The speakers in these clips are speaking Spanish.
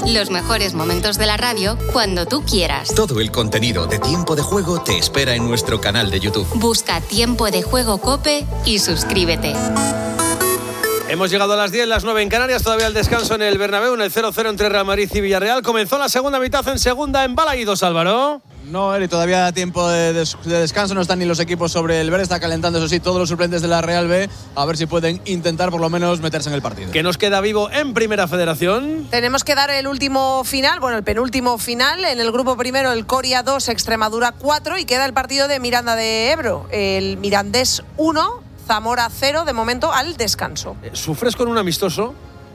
Los mejores momentos de la radio cuando tú quieras. Todo el contenido de Tiempo de Juego te espera en nuestro canal de YouTube. Busca Tiempo de Juego COPE y suscríbete. Hemos llegado a las 10, las 9 en Canarias, todavía el descanso en el Bernabéu, en el 0-0 entre Real Madrid y Villarreal. Comenzó la segunda mitad en segunda en Balaídos, Álvaro. No, Eri, todavía tiempo de descanso, no están ni los equipos sobre el verde, está calentando, eso sí, todos los suplentes de la Real B, a ver si pueden intentar por lo menos meterse en el partido. ¿Qué nos queda vivo en Primera Federación? Tenemos que dar el último final, el penúltimo final, en el grupo primero el Coria 2, Extremadura 4 y queda el partido de Miranda de Ebro, el Mirandés 1, Zamora 0, de momento al descanso. ¿Sufres con un amistoso?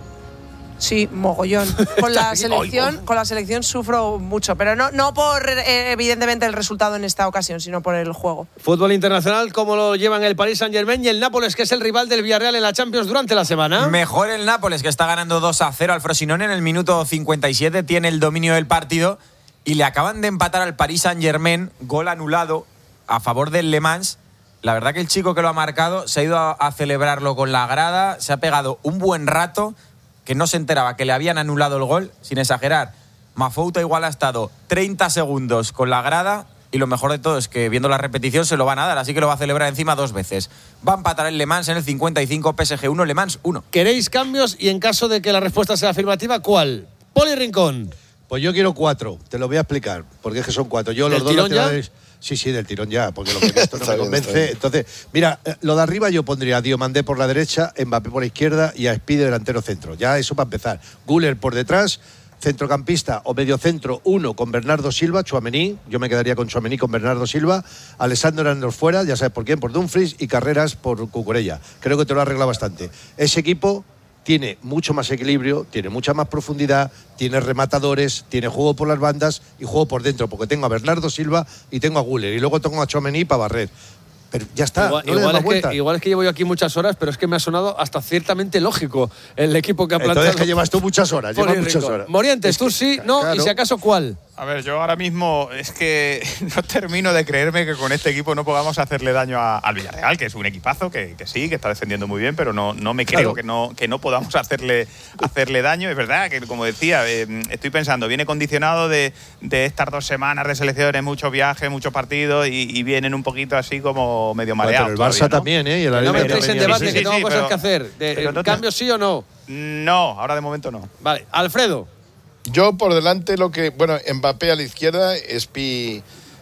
Sí, mogollón. Con la selección sufro mucho, pero no por evidentemente el resultado en esta ocasión, sino por el juego. Fútbol internacional, ¿cómo lo llevan el Paris Saint-Germain y el Nápoles, que es el rival del Villarreal en la Champions durante la semana? Mejor el Nápoles, que está ganando 2-0 al Frosinone en el minuto 57, tiene el dominio del partido y le acaban de empatar al Paris Saint-Germain, gol anulado a favor del Le Mans. La verdad que el chico que lo ha marcado se ha ido a celebrarlo con la grada, se ha pegado un buen rato, que no se enteraba que le habían anulado el gol, sin exagerar. Mafouta igual ha estado 30 segundos con la grada y lo mejor de todo es que viendo la repetición se lo van a dar, así que lo va a celebrar encima 2 veces. Va a empatar el Le Mans en el 55, PSG 1, Le Mans 1. ¿Queréis cambios? Y en caso de que la respuesta sea afirmativa, ¿cuál? Poli Rincón. Pues yo quiero 4, te lo voy a explicar, porque es que son 4. Yo los dos laterales... Sí, del tirón ya, porque lo que he visto no me convence. Entonces, mira, lo de arriba yo pondría a Diomandé por la derecha, Mbappé por la izquierda y a Speedy delantero centro. Ya eso para empezar. Güler por detrás, centrocampista o mediocentro 1 con Bernardo Silva, Tchouaméni. Yo me quedaría con Tchouaméni, con Bernardo Silva. Alessandro Hernández fuera, ya sabes por quién, por Dumfries y Carreras por Cucurella. Creo que te lo arregla bastante. Ese equipo tiene mucho más equilibrio, tiene mucha más profundidad, tiene rematadores, tiene juego por las bandas y juego por dentro, porque tengo a Bernardo Silva y tengo a Güler y luego tengo a Tchouaméni para barrer. Pero ya está, igual es que llevo yo aquí muchas horas, pero es que me ha sonado hasta ciertamente lógico el equipo que ha planteado. Entonces que llevas tú muchas horas, Morientes, tú sí, no, claro. Y si acaso, ¿cuál? A ver, yo ahora mismo es que no termino de creerme que con este equipo no podamos hacerle daño al Villarreal, que es un equipazo, que sí, que está defendiendo muy bien, pero no me creo que no podamos hacerle daño. Es verdad que, como decía, estoy pensando, viene condicionado de estas 2 semanas de selecciones, muchos viajes, muchos partidos y vienen un poquito así como medio mareados. Pero el Barça también, ¿eh? Y no me entréis en debate, que tengo cosas que hacer. ¿Cambio sí o no? No, ahora de momento no. Vale, Alfredo. Yo por delante Mbappé a la izquierda, Espi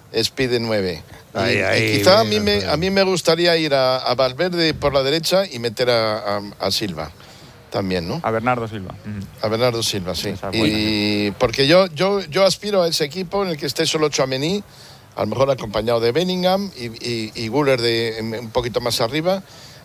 de 9. Y quizá a mí me gustaría ir a Valverde por la derecha y meter a Silva también, ¿no? A Bernardo Silva. A Bernardo Silva, sí. Y porque yo aspiro a ese equipo en el que esté solo Tchouaméni, a lo mejor acompañado de Bellingham y Güler un poquito más arriba.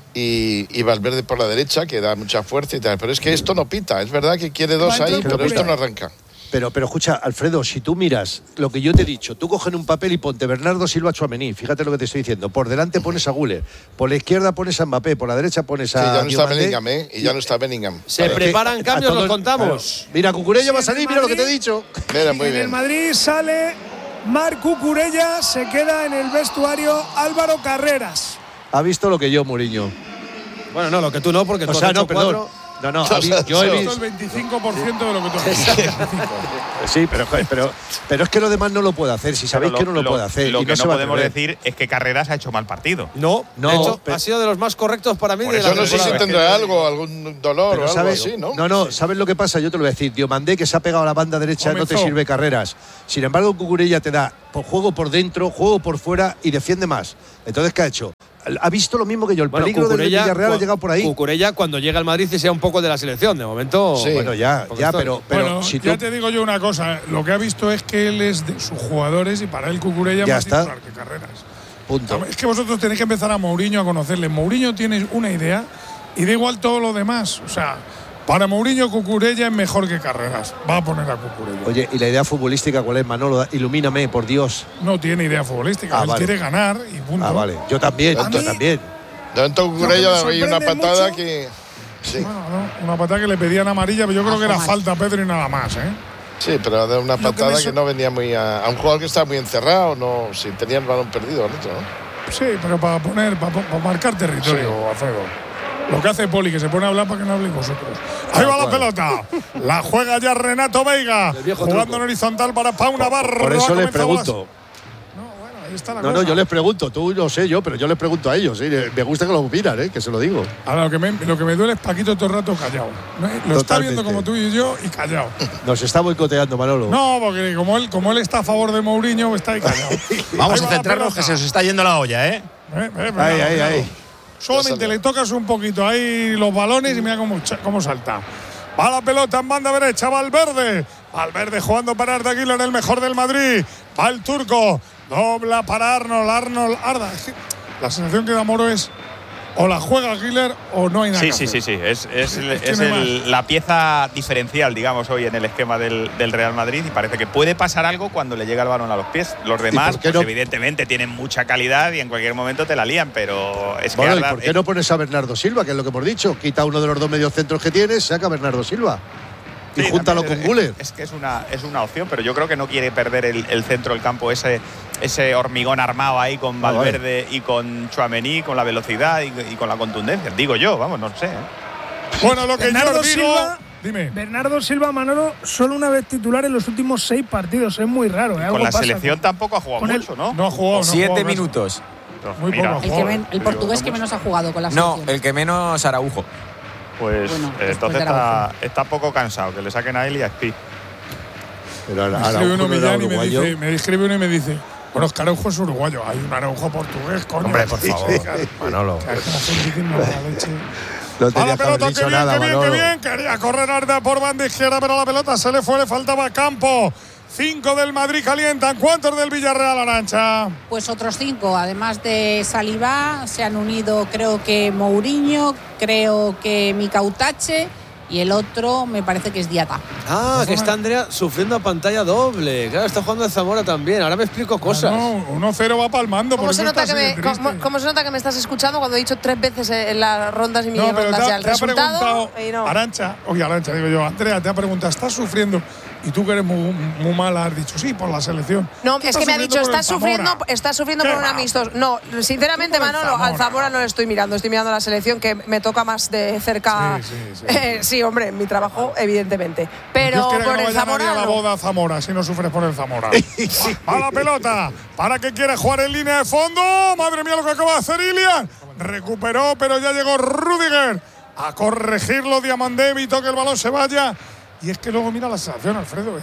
Y Valverde por la derecha, que da mucha fuerza y tal. Pero es que esto no pita. Es verdad que quiere 2 ahí, pero esto no arranca. Pero escucha, Alfredo, si tú miras lo que yo te he dicho, tú coges un papel y ponte Bernardo Silva, Tchouaméni, fíjate lo que te estoy diciendo. Por delante pones a Güler, por la izquierda pones a Mbappé, por la derecha pones a... Sí, ya no está Bellingham, ¿eh? Y ya no está Bellingham. Se preparan cambios, los contamos. Claro. Mira, Cucurella va a salir, mira lo que te he dicho. Mira, muy bien. En el Madrid sale Marc Cucurella, se queda en el vestuario Álvaro Carreras. Ha visto lo que yo, Mourinho. Bueno, no, lo que tú no, porque tú has hecho 4. No, yo he visto el 25% de lo que tú has hecho. Sí, pero es que lo demás no lo puede hacer. Si sabéis que no lo puede hacer. Lo que no podemos decir es que Carreras ha hecho mal partido. No, de hecho, ha sido de los más correctos para mí. Por eso no sé si tendrá algún dolor o algo así, ¿no? No, ¿sabes lo que pasa? Yo te lo voy a decir. Diomandé, que se ha pegado a la banda derecha, no te sirve Carreras. Sin embargo, Cucurella te da juego por dentro, juego por fuera y defiende más. Entonces, ¿qué ha hecho? Ha visto lo mismo que yo. El peligro del Villarreal ha llegado por ahí. Cucurella, cuando llega al Madrid, y sea un poco de la selección. De momento. Sí. Bueno, pero bueno, si ya te digo yo una cosa. Lo que ha visto es que él es de sus jugadores y para él Cucurella ya más está. titular que Carreras. Punto. Es que vosotros tenéis que empezar a Mourinho a conocerle. Mourinho tiene una idea y da igual todo lo demás. O sea, para Mourinho Cucurella es mejor que Carreras. Va a poner a Cucurella. Oye, ¿y la idea futbolística cuál es, Manolo? Ilumíname, por Dios. No tiene idea futbolística. Él quiere ganar y punto. Ah, vale. Yo también. De momento Cucurella hay una patada que... Sí. Bueno, no, una patada que le pedían amarilla, pero yo creo que era falta a Pedro y nada más, ¿eh? Sí, pero de una patada que no venía muy a un jugador que estaba muy encerrado, no, si tenía el balón perdido al otro, ¿no? Sí, pero para marcar territorio, Alfredo. Lo que hace Poli, que se pone a hablar para que no habléis vosotros. Ahí va la pelota. La juega ya Renato Veiga. Jugando en horizontal para Pau Navarro. Por eso les pregunto. No, yo les pregunto, tú no sé yo, pero yo les pregunto a ellos. ¿Sí? Me gusta que lo opinan, que se lo digo. Ahora, lo que me duele es Paquito todo el rato callado. Lo está viendo como tú y yo y callado. Nos está boicoteando, Manolo. No, porque como él está a favor de Mourinho, está ahí callado. Vamos a centrarnos, que se os está yendo la olla, ¿eh? Ahí. Solamente le tocas un poquito ahí los balones y mira cómo salta. Va la pelota en banda derecha, Valverde. Valverde jugando para Arda Güler, el mejor del Madrid. Va el turco. Dobla para Arnold. Arda. Es que la sensación que da Moro es o la juega Güler o no hay nada. Sí. Es la pieza diferencial, digamos, hoy en el esquema del Real Madrid, y parece que puede pasar algo cuando le llega el balón a los pies. Los demás, pues, evidentemente, tienen mucha calidad y en cualquier momento te la lían, pero es que ¿y por qué no pones a Bernardo Silva, que es lo que hemos dicho? Quita uno de los dos mediocentros que tienes, saca a Bernardo Silva. Y júntalo con Güler. Es que es una opción, pero yo creo que no quiere perder el centro del campo, ese hormigón armado ahí con Valverde y con Tchouaméni, con la velocidad y con la contundencia. Digo yo, vamos, no sé. Bueno, lo que Bernardo yo digo… Silva, dime. Bernardo Silva, Manolo, solo una vez titular en los últimos 6 partidos. Es muy raro. Con la selección tampoco ha jugado mucho, ¿no? No ha jugado. 7 minutos. Muy poco. El portugués que menos ha jugado con la selección. No, el que menos, Araujo. Pues bueno, entonces está poco cansado, que le saquen a él y a Spi. Pero me escribe uno y me dice, bueno, es que Araujo es uruguayo. Hay un Araujo portugués, coño. Hombre, por favor, Manolo. No tenía que haber dicho nada, Manolo. Qué bien. Quería correr Arda por banda izquierda, pero la pelota se le fue, le faltaba campo. 5 del Madrid calientan. ¿Cuántos del Villarreal, Arantxa? Pues otros 5. Además de Saliba, se han unido, creo que Mourinho, creo que Mikautache y el otro me parece que es Diata. Que está Andrea sufriendo a pantalla doble. Claro, está jugando en Zamora también. Ahora me explico cosas. No, 1-0 va palmando. ¿Cómo se nota que me estás escuchando cuando he dicho 3 veces en las rondas y mini rondas ya el resultado? Arantxa, digo yo, Andrea te ha preguntado, ¿estás sufriendo? Y tú que eres muy mala has dicho, sí, por la selección. No, es que me ha dicho, estás sufriendo por un amistoso. No, sinceramente, Manolo, al Zamora no le estoy mirando a la selección, que me toca más de cerca. Sí, hombre, mi trabajo, evidentemente. Pero por el Zamora. A la boda Zamora, si no sufres por el Zamora. Va la pelota, para que quiere jugar en línea de fondo. Madre mía, lo que acaba de hacer Ilian. Recuperó, pero ya llegó Rüdiger a corregirlo. Diamandé, evitó que el balón se vaya. Y es que luego mira la sensación, Alfredo,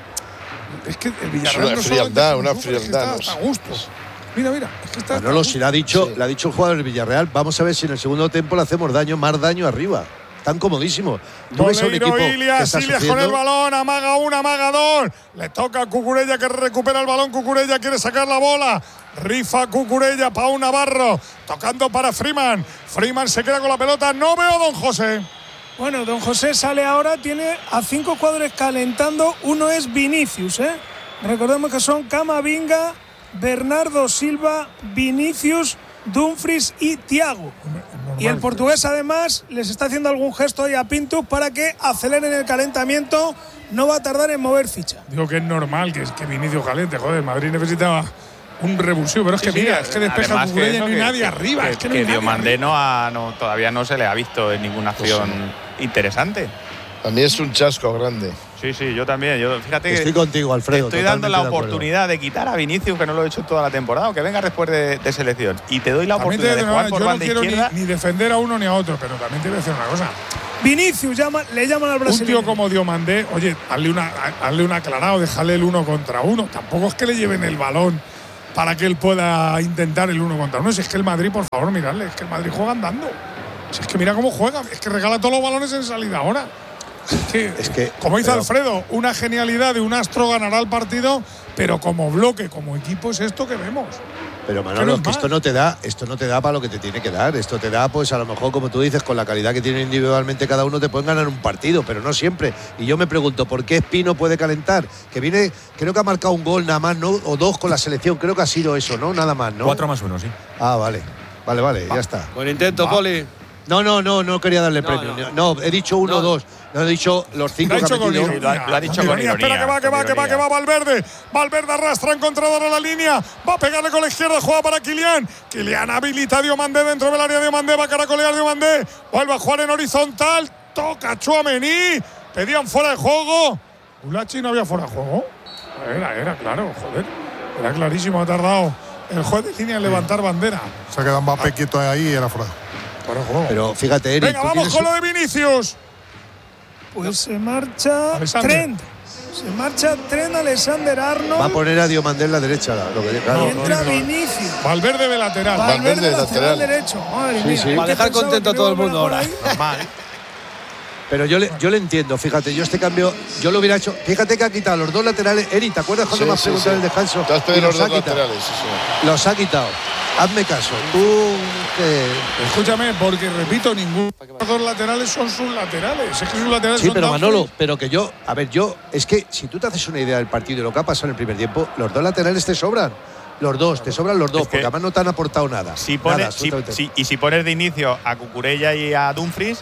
es que el Villarreal una frialdad. Está a gusto. Mira, es que está… Manolo, si le ha dicho el jugador del Villarreal, vamos a ver si en el segundo tiempo le hacemos más daño arriba. Están comodísimos. Tú ves a un equipo Ilias con el balón, amaga 1, amaga 2. Le toca a Cucurella, que recupera el balón. Cucurella quiere sacar la bola. Rifa Cucurella, Pau Navarro, tocando para Freeman. Freeman se queda con la pelota. No veo a Don José. Bueno, Don José sale ahora, tiene a 5 jugadores calentando. Uno es Vinicius, Recordemos que son Camavinga, Bernardo Silva, Vinicius, Dumfries y Thiago. Y el portugués además les está haciendo algún gesto ahí a Pintus para que aceleren el calentamiento. No va a tardar en mover ficha. Digo que es normal que Vinicius caliente. Joder, Madrid necesitaba un revulsivo, pero es que mira, es que despeja Cucurella y no hay nadie arriba. Que Diomandé todavía no se le ha visto en ninguna acción interesante. A mí es un chasco grande. Sí, yo también. Fíjate estoy contigo, Alfredo. Estoy dando la oportunidad de quitar a Vinicius, que no lo he hecho toda la temporada, o que venga después de selección. Y te doy la oportunidad de jugar por banda izquierda. Yo no quiero ni defender a uno ni a otro, pero también te voy a decir una cosa. Vinicius le llaman al brasileño. Un tío como Diomandé, oye, hazle un aclarado, déjale el 1 contra 1. Tampoco es que le lleven el balón para que él pueda intentar el 1 contra 1. Si es que el Madrid, por favor, miradle, es que el Madrid juega andando. Si es que mira cómo juega, es que regala todos los balones en salida ahora. Es que como dice Alfredo, una genialidad de un astro ganará el partido, pero como bloque, como equipo, es esto que vemos. Pero Manolo, es que esto no te da para lo que te tiene que dar. Esto te da, pues a lo mejor, como tú dices, con la calidad que tienen individualmente cada uno, te pueden ganar un partido, pero no siempre. Y yo me pregunto, ¿por qué Espino puede calentar? Que viene, creo que ha marcado un gol nada más, ¿no? O 2 con la selección, creo que ha sido eso, ¿no? Nada más, ¿no? 4 más 1, sí. Ah, vale, ya está. Buen intento, Poli. No quería darle premio. No, he dicho 1 o 2. No he dicho los 5 que ha metido. Lo ha dicho con ironía. Espera que va Valverde. Valverde arrastra encontrador a la línea. Va a pegarle con la izquierda, juega para Kylian. Kylian habilita a Diomandé dentro del área de Diomandé. Va a caracolear Diomandé. Vuelve a jugar en horizontal. Toca Tchouaméni. Pedían fuera de juego. Ulachi no había fuera de juego. Era claro, joder. Era clarísimo, ha tardado el juez de línea en levantar bandera. Se ha quedado Mbappé quieto ahí y era fuera. Pero fíjate, Eric. Venga, vamos con lo de Vinicius. Pues se marcha Trent. Se marcha Trent, Alexander-Arnold. Va a poner a Diomandé en la derecha. Entra Vinicius. Valverde de lateral. Valverde de lateral derecho. Madre mía. Para dejar contento a todo el mundo ahora. Normal. Pero yo le entiendo, fíjate, yo este cambio, yo lo hubiera hecho. Fíjate que ha quitado los 2 laterales. Eric, ¿te acuerdas cuando me has preguntado el descanso? Te has pedido los 2 laterales, Los ha quitado. Hazme caso. Escúchame, porque repito, ninguno de los 2 laterales son sus laterales. Es que sus laterales sí, son pero Dumfries. Manolo, pero que yo, es que si tú te haces una idea del partido y lo que ha pasado en el primer tiempo, los 2 laterales te sobran. Te sobran los 2, porque además no te han aportado nada. Si pones de inicio a Cucurella y a Dumfries,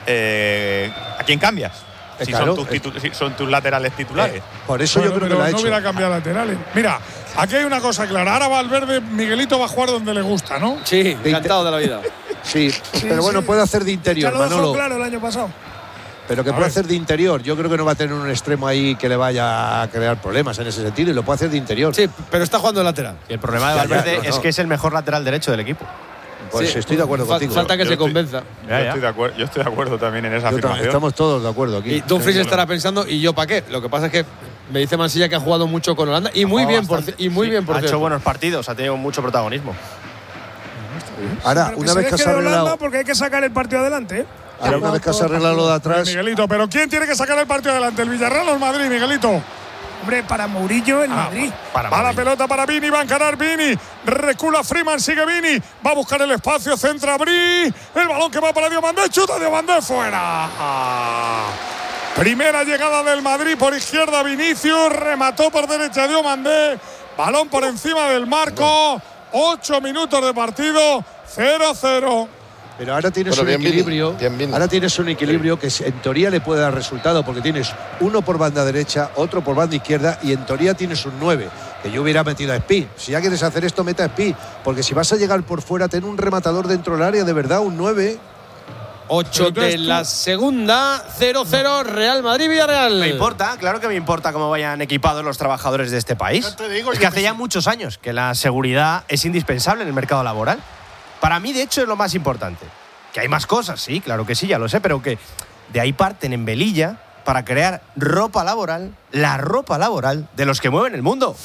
¿a quién cambias? Si claro, son tus laterales titulares. Por eso yo creo que lo ha hecho. No hubiera cambiado laterales. Mira, aquí hay una cosa clara. Ahora Valverde, Miguelito va a jugar donde le gusta, ¿no? Sí, encantado de la vida. Sí, pero bueno, puede hacer de interior, Ya lo dejó Manolo. claro el año pasado. Pero que puede hacer de interior. Yo creo que no va a tener un extremo ahí que le vaya a crear problemas en ese sentido y lo puede hacer de interior. Sí, pero está jugando de lateral. Y el problema de Valverde es que es el mejor lateral derecho del equipo. Pues Sí, estoy de acuerdo contigo. Falta que se convenza. Yo estoy de acuerdo también en esa afirmación. Estamos todos de acuerdo aquí. Y Dumfries estará pensando, ¿y yo para qué? Lo que pasa es que me dice Mansilla que ha jugado mucho con Holanda y muy bien, Ha hecho buenos partidos, ha tenido mucho protagonismo. Ahora, una vez que se ha arreglado. Porque hay que sacar el partido adelante, ¿eh? Ahora, una vez que se ha arreglado lo de atrás. Miguelito, pero ¿quién tiene que sacar el partido adelante? ¿El Villarreal o el Madrid, Miguelito? Hombre, para Mourinho, el Madrid. Va la pelota para Vini, va a encarar Vini. Recula Freeman, sigue Vini. Va a buscar el espacio, centra Bri. El balón que va para Diomandé, chuta Diomandé fuera. Primera llegada del Madrid por izquierda, Vinicius. Remató por derecha Diomandé. Balón por encima del marco. 8 minutos de partido, 0-0. Pero ahora tienes un equilibrio. Ahora tienes un equilibrio que en teoría le puede dar resultado, porque tienes uno por banda derecha, otro por banda izquierda, y en teoría tienes un 9, que yo hubiera metido a Spi. Si ya quieres hacer esto, mete a Spi, porque si vas a llegar por fuera, ten un rematador dentro del área, de verdad, un 9. 8 de la segunda, 0-0, Real Madrid-Villarreal. Me importa, claro que me importa cómo vayan equipados los trabajadores de este país. Es que hace ya muchos años que la seguridad es indispensable en el mercado laboral. Para mí, de hecho, es lo más importante. Que hay más cosas, sí, claro que sí, ya lo sé, pero que de ahí parten en Velilla para crear ropa laboral, la ropa laboral de los que mueven el mundo.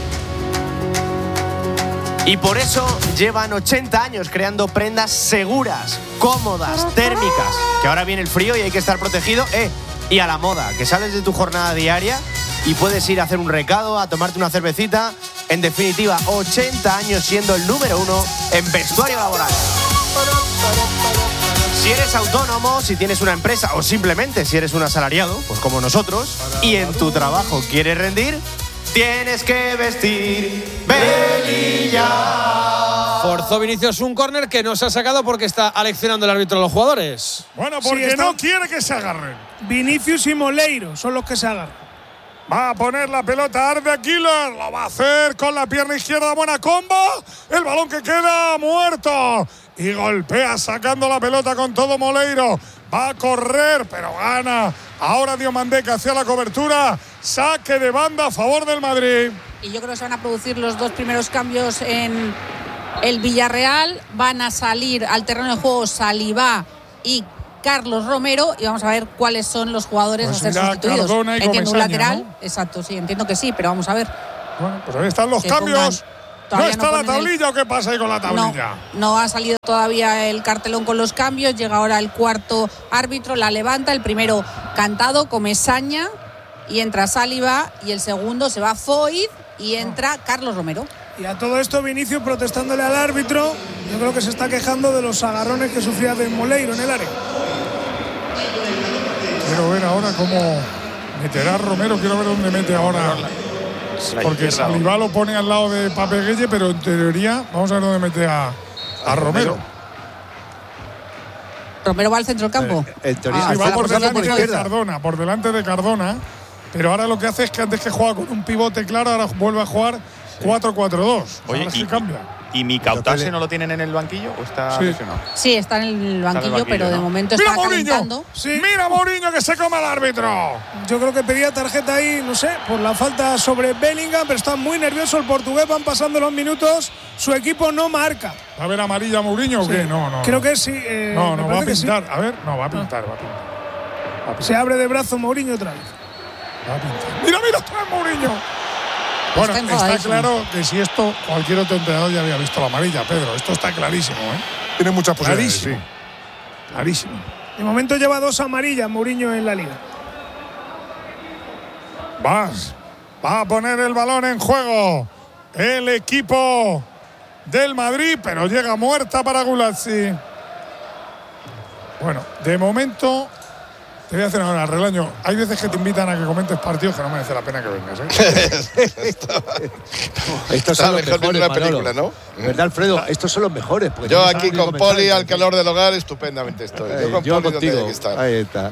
Y por eso llevan 80 años creando prendas seguras, cómodas, térmicas, que ahora viene el frío y hay que estar protegido, y a la moda, que sales de tu jornada diaria y puedes ir a hacer un recado, a tomarte una cervecita. En definitiva, 80 años siendo el número 1 en vestuario laboral. Si eres autónomo, si tienes una empresa o simplemente si eres un asalariado, pues como nosotros, y en tu trabajo quieres rendir, tienes que vestir Velilla. Forzó Vinicius un córner que no se ha sacado porque está aleccionando el árbitro a los jugadores. Bueno, porque no quiere que se agarren. Vinicius y Moleiro son los que se agarran. Va a poner la pelota Arda Güler. Lo va a hacer con la pierna izquierda. Buena comba. El balón que queda muerto. Y golpea sacando la pelota con todo Moleiro. Va a correr, pero gana. Ahora Diomandé que hacía la cobertura. Saque de banda a favor del Madrid. Y yo creo que se van a producir los 2 primeros cambios en el Villarreal. Van a salir al terreno de juego Salivá y Carlos Romero, y vamos a ver cuáles son los jugadores pues a ser sustituidos. Entiendo un lateral, ¿no? Exacto, sí, entiendo que sí, pero vamos a ver. Bueno, pues ahí están los cambios. ¿No está la tablilla o qué pasa ahí con la tablilla? No ha salido todavía el cartelón con los cambios. Llega ahora el cuarto árbitro, la levanta. El primero cantado, Comesaña, y entra Saliba. Y el segundo se va Foyt y entra Carlos Romero. Y a todo esto Vinicius protestándole al árbitro. Yo creo que se está quejando de los agarrones que sufría de Moleiro en el área. Quiero ver ahora cómo meterá Romero. Quiero ver dónde mete ahora. Porque Salivá lo pone al lado de Pape Gueye, pero en teoría vamos a ver dónde mete a Romero. Romero va al centro del campo. En teoría, va por delante por de Cardona, por delante de Cardona. Pero ahora lo que hace es que antes que jugaba con un pivote claro, ahora vuelve a jugar 4-4-2. Oye, ahora sí cambia. ¿Y Mikautase no lo tienen en el banquillo o está lesionado? Sí, está en el banquillo, pero de momento ¡Mira está Mourinho! calentando. Sí. ¡Mira Mourinho que se come al árbitro! Yo creo que pedía tarjeta ahí, no sé, por la falta sobre Bellingham, pero está muy nervioso el portugués, van pasando los minutos, su equipo no marca. ¿Va a ver amarilla Mourinho o qué? No. Creo que sí. No, va a que pintar. sí. A ver, no, va a pintar. Se abre de brazo Mourinho otra vez. Va a pintar. Mira, está Mourinho. Bueno, está claro que si esto, cualquier otro entrenador ya había visto la amarilla, Pedro. Esto está clarísimo, ¿eh? Tiene muchas posibilidades, Clarísimo. sí. Clarísimo. De momento lleva 2 amarillas Mourinho en la liga. Va a poner el balón en juego el equipo del Madrid, pero llega muerta para Gulazzi. Bueno, de momento te voy a hacer ahora, Relaño. Hay veces que te invitan a que comentes partidos que no merece la pena que vengas, ¿eh? Estos son los mejor mejores, de una película, ¿no? ¿Verdad, Alfredo? Estos son los mejores. Yo aquí con Poli, al calor del hogar, estupendamente estoy. Yo Poli contigo. que estar. Ahí está.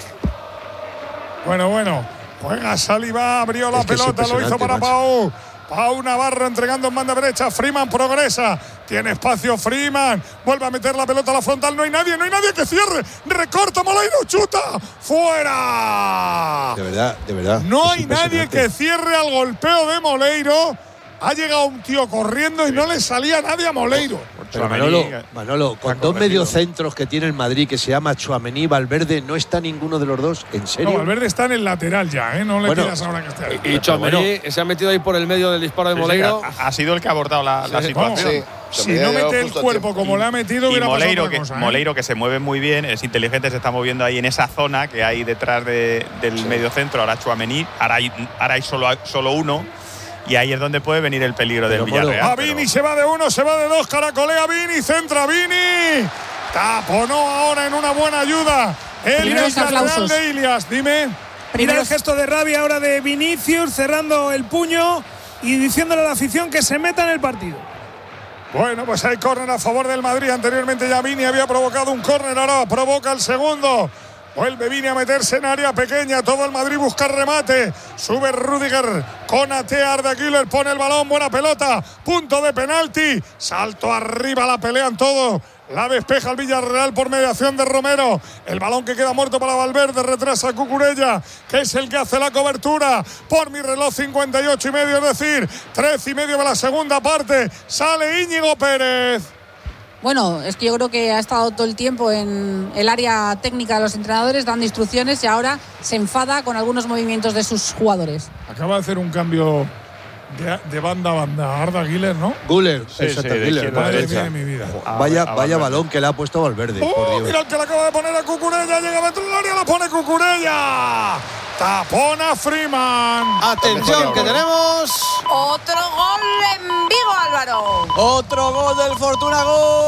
Bueno. Juega Saliba, abrió la pelota, lo hizo para Pau. Pau Navarro entregando en banda derecha. Freeman progresa. Tiene espacio Freeman. Vuelve a meter la pelota a la frontal. No hay nadie que cierre. Recorta Moleiro. Chuta. ¡Fuera! De verdad. No hay nadie que cierre al golpeo de Moleiro. Ha llegado un tío corriendo y no le salía nadie a Moleiro. Pero Manolo, con dos mediocentros que tiene el Madrid, que se llama Tchouaméni y Valverde, ¿no está ninguno de los dos? ¿En serio? No, Valverde está en el lateral ya, ¿eh? No le pidas ahora que esté ahí. Y Tchouaméni se ha metido ahí por el medio del disparo de Moleiro. Ha sido el que ha abordado la situación. Si no mete el cuerpo como le ha metido, hubiera Moleiro, pasado otra cosa, Moleiro, que se mueve muy bien, es inteligente, se está moviendo ahí en esa zona que hay detrás del mediocentro. Ahora Tchouaméni, ahora hay solo uno. Y ahí es donde puede venir el peligro del Villarreal. A Vini se va de uno, se va de dos, caracolea Vini, centra Vini. Taponó ahora en una buena ayuda. El lateral de Ilias, dime. Mira el gesto de rabia ahora de Vinicius, cerrando el puño y diciéndole a la afición que se meta en el partido. Bueno, pues hay córner a favor del Madrid. Anteriormente ya Vini había provocado un córner, ahora provoca el segundo. Vuelve Vini a meterse en área pequeña. Todo el Madrid busca remate. Sube Rüdiger. Konaté, Arda Güler pone el balón. Buena pelota. Punto de penalti. Salto arriba. La pelean todos. La despeja el Villarreal por mediación de Romero. El balón que queda muerto para Valverde. Retrasa Cucurella, que es el que hace la cobertura. Por mi reloj 58 y medio, es decir, 13 y medio de la segunda parte. Sale Íñigo Pérez. Bueno, es que yo creo que ha estado todo el tiempo en el área técnica de los entrenadores dando instrucciones y ahora se enfada con algunos movimientos de sus jugadores. Acaba de hacer un cambio de banda a banda. Arda Güler, ¿no? Güler, exacto, Güler. Madre mía de mi vida. Vaya balón que le ha puesto Valverde. Por Dios. Mira el que le acaba de poner a Cucurella. Llega dentro del área, la pone Cucurella. Tapona Freeman. Atención, que tenemos otro gol en Vigo, Álvaro. Otro gol del Fortuna,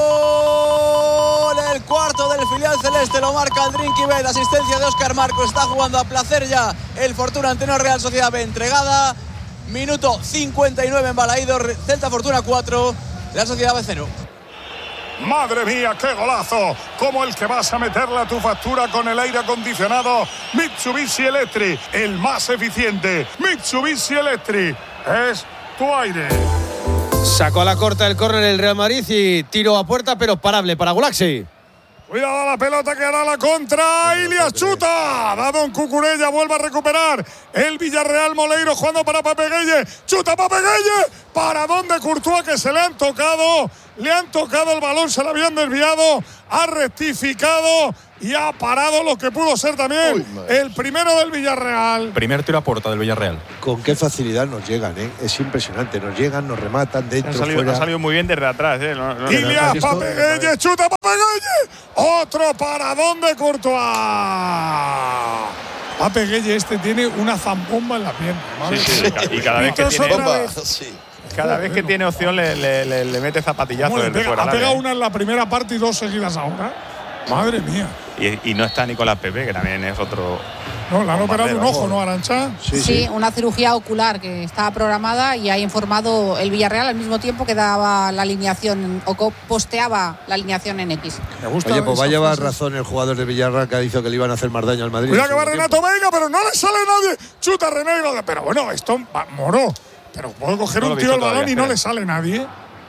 gol. El cuarto del filial celeste lo marca el Drinkibet. Asistencia de Óscar Marco. Está jugando a placer ya el Fortuna ante una Real Sociedad B entregada. Minuto 59 en Balaídos. Celta Fortuna 4, Real Sociedad B 0. Madre mía, qué golazo. Como el que vas a meterle a tu factura con el aire acondicionado Mitsubishi Electric, el más eficiente. Mitsubishi Electric es tu aire. Sacó a la corta el córner el Real Madrid y tiro a puerta, pero parable para Gulaxi. Cuidado la pelota que hará la contra. Ilias chuta. Dado en Cucurella, vuelve a recuperar el Villarreal. Moleiro jugando para Pape Gueye. Chuta Pape Gueye. ¿Para dónde Courtois, que se le han tocado? Le han tocado el balón, se lo habían desviado. Ha rectificado y ha parado lo que pudo ser también el primero del Villarreal. Primer tiro a puerta del Villarreal. Con qué facilidad nos llegan, ¿eh? Es impresionante. Nos llegan, nos rematan dentro, fuera. Ha salido muy bien desde atrás, ¿eh? Ilias, Pape Gueye, chuta Pape Gueye. Otro paradón de Courtois. Pape Gueye tiene una zambomba en la pierna. Sí, y cada vez que tiene... Cada vez que tiene opción le mete zapatillazo desde fuera. Ha pegado una en la primera parte y dos seguidas ahora. Madre mía. Y no está Nicolás Pepe, que también es otro No, le han operado un ojo, ¿no, Arantxa? Sí, una cirugía ocular que estaba programada y ha informado el Villarreal al mismo tiempo que daba la alineación o posteaba la alineación en X. Oye, pues va a llevar razón el jugador de Villarreal que ha dicho que le iban a hacer más daño al Madrid. Cuidado que va Renato Veiga, pero no le sale nadie. Chuta René. Pero bueno, esto Moro. Pero puedo coger un tiro al balón y no le sale nadie.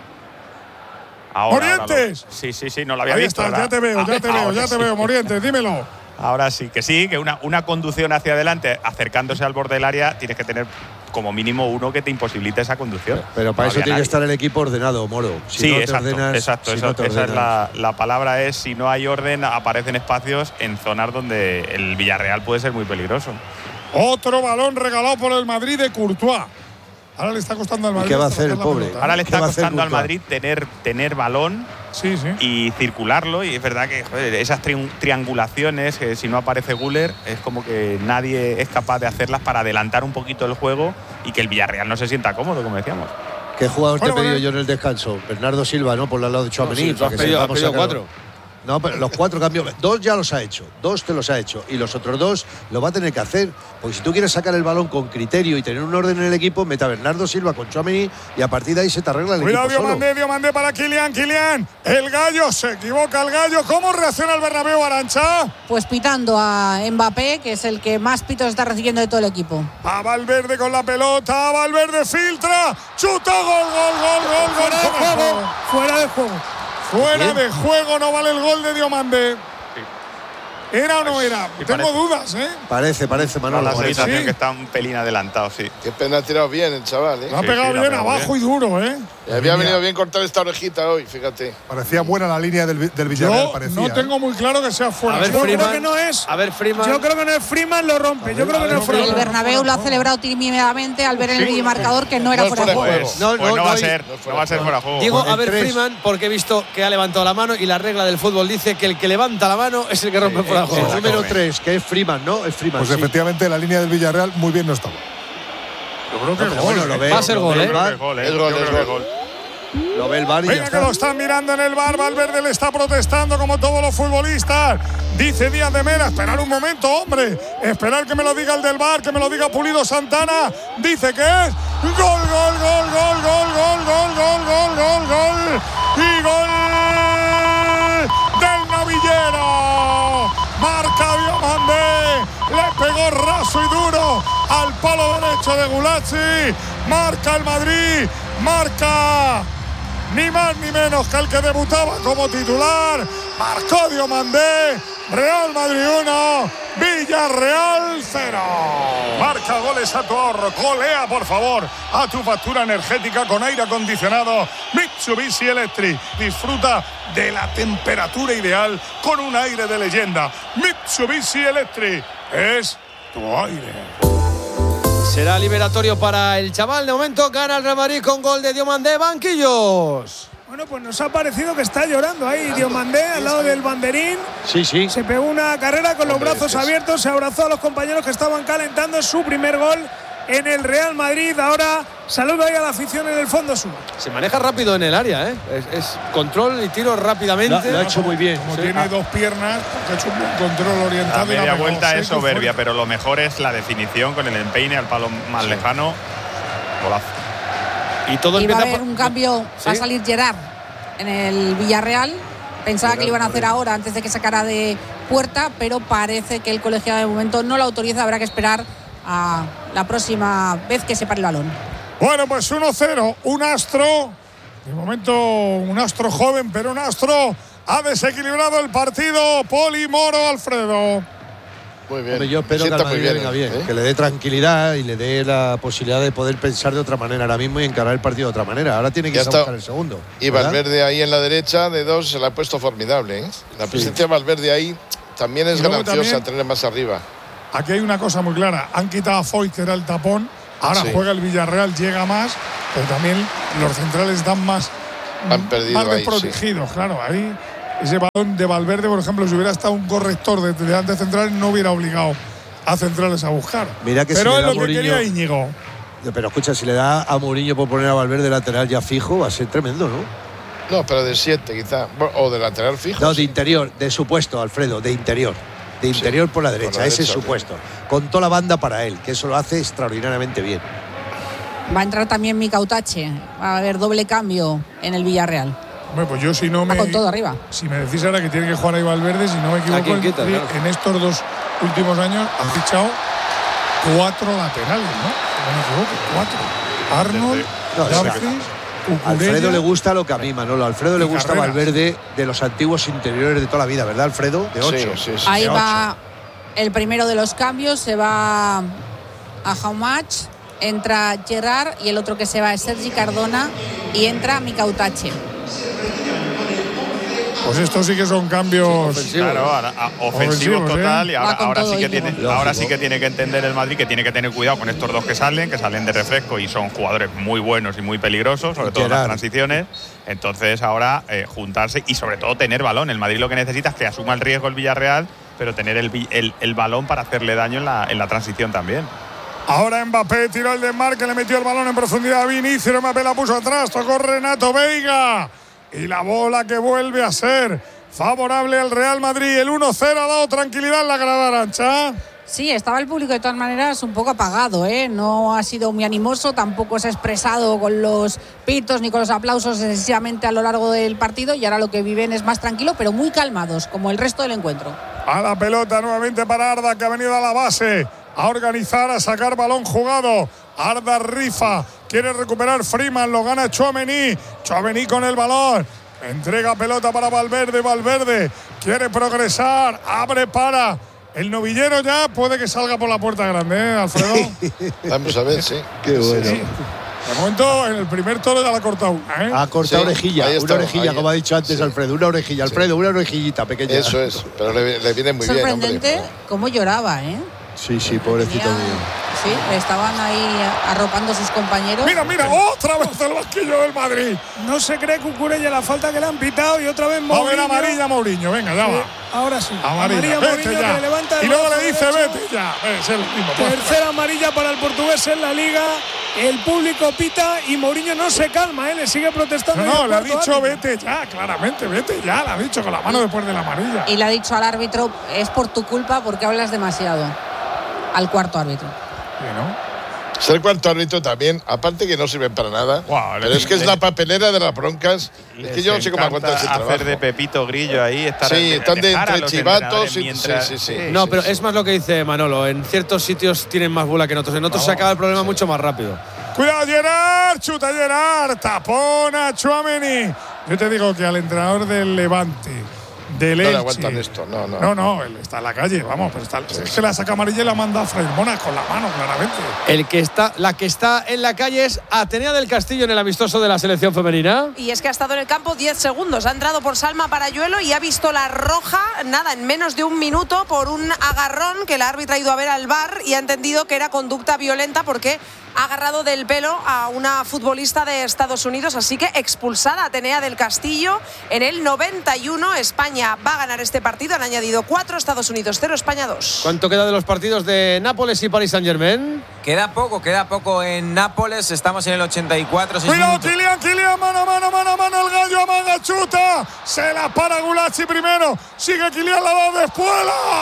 ¡Morientes! Sí, no lo había Ahí visto. está, ya te veo, Morientes, dímelo. Ahora sí, que una conducción hacia adelante, acercándose al borde del área, tienes que tener como mínimo uno que te imposibilite esa conducción. Pero para eso tiene que estar el equipo ordenado, Moro. Exacto. La palabra es, si no hay orden, aparecen espacios en zonas donde el Villarreal puede ser muy peligroso. Otro balón regalado por el Madrid de Courtois. Ahora le está costando al Madrid. ¿Qué va a hacer el pobre? Ahora le está costando al Madrid tener balón y circularlo. Y es verdad que esas triangulaciones, si no aparece Güler, es como que nadie es capaz de hacerlas para adelantar un poquito el juego y que el Villarreal no se sienta cómodo, como decíamos. ¿Qué jugador te he pedido yo en el descanso? Bernardo Silva, ¿no? Por el lado de Tchouaméni. Has pedido 4. No, pero los 4 cambios, 2 ya los ha hecho, 2 te los ha hecho y los otros 2 lo va a tener que hacer, porque si tú quieres sacar el balón con criterio y tener un orden en el equipo, meta a Bernardo Silva con Tchouaméni y a partir de ahí se te arregla el equipo solo. Diomandé para Kylian, el gallo, se equivoca el gallo. ¿Cómo reacciona el Bernabéu, Arantxa? Pues pitando a Mbappé, que es el que más pitos está recibiendo de todo el equipo. A Valverde con la pelota, Valverde filtra, chuta, gol. Fuera de juego. Fuera de juego, no vale el gol de Diomandé. ¿Era o no era? Tengo dudas, ¿eh? Parece, Manolo. La sensación que está un pelín adelantado, sí. Qué pena ha tirado bien el chaval, ¿eh? Lo ha pegado bien abajo y duro, ¿eh? Le había venido bien cortar esta orejita hoy, fíjate. Parecía buena la línea del Villarreal, parecía. No tengo muy claro que sea fuera. Yo creo que no es. Yo creo que no es Freeman, lo rompe. Yo creo que no es Freeman. El Bernabéu lo ha celebrado tímidamente al ver en el videomarcador que no era fuera de juego. No va a ser fuera de juego. Digo, a ver, Freeman, porque he visto que ha levantado la mano y la regla del fútbol dice que el que levanta la mano es el que rompe fuera de juego. El número 3, que es Freeman, ¿no? Es Freeman. Pues efectivamente la línea del Villarreal muy bien no estaba. Yo creo que el gol. Va a ser gol, ¿eh? Es gol. Lo ve el VAR y venga, que lo están mirando en el VAR. Valverde le está protestando como todos los futbolistas. Dice Díaz de Mera, esperar un momento, hombre. Esperar que me lo diga el del VAR, que me lo diga Pulido Santana. Dice que es gol. Y gol del Novillero. Marca Diomandé. Le pegó raso y duro al palo derecho de Gulacsi. Marca el Madrid. Marca ni más ni menos que el que debutaba como titular. Marcó Diomandé. Real Madrid 1, Villarreal 0. Marca goles a tu ahorro. Golea, por favor, a tu factura energética con aire acondicionado Mitsubishi Electric. Disfruta de la temperatura ideal con un aire de leyenda. Mitsubishi Electric es tu aire. Será liberatorio para el chaval. De momento gana el Real Madrid con gol de Diomandé. Banquillos. Bueno, pues nos ha parecido que está llorando ahí Diomandé al lado del banderín. Sí. Se pegó una carrera con los brazos abiertos, se abrazó a los compañeros que estaban calentando. Es su primer gol en el Real Madrid. Ahora saluda ahí a la afición en el fondo sur. Se maneja rápido en el área, ¿eh? Es control y tiro rápidamente. Lo ha hecho muy bien. Como tiene dos piernas, ha hecho un control orientado. La media vuelta es soberbia, pero lo mejor es la definición con el empeine al palo más lejano. Golazo. Y todo iba a haber un cambio, va a salir Gerard en el Villarreal. Pensaba que lo iban a hacer ahora antes de que sacara de puerta, pero parece que el colegiado de momento no lo autoriza. Habrá que esperar a la próxima vez que se pare el balón. Bueno, pues 1-0, un astro, de momento un astro joven, pero un astro ha desequilibrado el partido. Poli, Moro, Alfredo. Muy bien. Hombre, yo espero que al Madrid venga bien, que le dé tranquilidad y le dé la posibilidad de poder pensar de otra manera ahora mismo y encarar el partido de otra manera. Ahora tiene que ir a buscar el segundo. Y Valverde ahí en la derecha de 2 se la ha puesto formidable, ¿eh? La presencia de Valverde ahí también es gananciosa, tener más arriba. Aquí hay una cosa muy clara. Han quitado a Foyt, que era el tapón. Ahora juega el Villarreal, llega más, pero también los centrales están más desprotegidos. Claro, ahí ese balón de Valverde, por ejemplo, si hubiera estado un corrector de delante central, no hubiera obligado a centrales a buscar. Mira que pero si es lo que Mourinho, quería Íñigo. Pero escucha, si le da a Mourinho por poner a Valverde lateral ya fijo, va a ser tremendo, ¿no? No, pero de 7 quizá. O de lateral fijo. No, de interior, de supuesto, Alfredo, de interior. de interior por la derecha. Ese es su sí. puesto. Con toda la banda para él, que eso lo hace extraordinariamente bien. Va a entrar también Mikautache. Va a haber doble cambio en el Villarreal. Bueno, pues yo si no me. Con todo arriba. Si me decís ahora que tiene que jugar ahí Valverde, si no me equivoco, en estos 2 últimos años han fichado 4 laterales, ¿no? Si no me equivoco, 4. Arnold, Dumfries, A Alfredo le gusta lo que a mí, Manolo. A Alfredo le gusta Valverde de los antiguos interiores de toda la vida, ¿verdad, Alfredo? De 8. Sí. Ahí va el primero de los cambios. Se va a Haumach, entra Gerrard y el otro que se va es Sergi Cardona y entra Mikautache. Pues estos sí que son cambios ofensivos. Claro, ofensivos total. Y ahora sí que tiene que entender el Madrid que tiene que tener cuidado con estos dos que salen de refresco y son jugadores muy buenos y muy peligrosos, sobre todo en las transiciones. Entonces ahora juntarse y sobre todo tener balón. El Madrid lo que necesita es que asuma el riesgo el Villarreal, pero tener el balón para hacerle daño en la transición también. Ahora Mbappé tiró el desmarque, le metió el balón en profundidad a Vinicius, Mbappé la puso atrás, tocó Renato Veiga. Y la bola que vuelve a ser favorable al Real Madrid. El 1-0 ha dado tranquilidad en la grada, Arancha. Sí, estaba el público de todas maneras un poco apagado, ¿eh? No ha sido muy animoso, tampoco se ha expresado con los pitos ni con los aplausos excesivamente a lo largo del partido y ahora lo que viven es más tranquilo, pero muy calmados, como el resto del encuentro. A la pelota nuevamente para Arda, que ha venido a la base a organizar, a sacar balón jugado. Arda rifa, quiere recuperar Freeman, lo gana Tchouaméni con el balón, entrega pelota para Valverde quiere progresar, abre para el novillero, ya puede que salga por la puerta grande, Alfredo. Vamos a ver, sí. Qué bueno. Sí. De momento, en el primer toro ya la ha cortado una, ¿eh? Ha cortado orejilla, una orejilla, como ha dicho antes Alfredo, una orejilla. Alfredo, una orejillita pequeña. Eso es, pero le viene muy bien. Sorprendente cómo lloraba, ¿eh? Sí, pobrecito mío. Sí, estaban ahí arropando sus compañeros. Mira, otra vez el banquillo del Madrid. No se cree Cucurella la falta que le han pitado y otra vez Mourinho. A ver, amarilla Mourinho, venga, ya va. Ahora sí. Amarilla Mourinho ya. que levanta Y luego le dice, vete ya. Es el mismo. Tercera amarilla para el portugués en la Liga. El público pita y Mourinho no se calma, le sigue protestando. No, le ha dicho vete ya, claramente, vete ya. Le ha dicho con la mano después de la amarilla. Y le ha dicho al árbitro, es por tu culpa porque hablas demasiado. Al cuarto árbitro. Ser cuarto árbitro también, aparte que no sirven para nada, pero es que es la papelera de las broncas. Es que yo no sé cómo aguantar ese trabajo. Hacer de Pepito Grillo ahí, están de entre chivatos. Sí. No, pero es más lo que dice Manolo. En ciertos sitios tienen más bula que en otros. En otros se acaba el problema mucho más rápido. Cuidado, Gerrard, chuta Gerrard, tapona Tchouaméni. Yo te digo que al entrenador del Levante, del Elche. No le aguantan esto, No, él está en la calle, vamos, pero es que la saca amarilla y la manda a Freirmona con la mano, claramente. La que está en la calle es Atenea del Castillo en el amistoso de la selección femenina. Y es que ha estado en el campo 10 segundos. Ha entrado por Salma Parayuelo y ha visto la roja, en menos de un minuto, por un agarrón que la árbitra ha ido a ver al VAR y ha entendido que era conducta violenta porque ha agarrado del pelo a una futbolista de Estados Unidos. Así que expulsada Atenea del Castillo en el 91. España va a ganar este partido. Han añadido 4, Estados Unidos 0, España 2. ¿Cuánto queda de los partidos de Nápoles y Paris Saint-Germain? Queda poco en Nápoles. Estamos en el 84. Cuidado, Kylian, mano, el gallo amaga, chuta. Se la para Gulacsi primero. Sigue Kylian, la da después.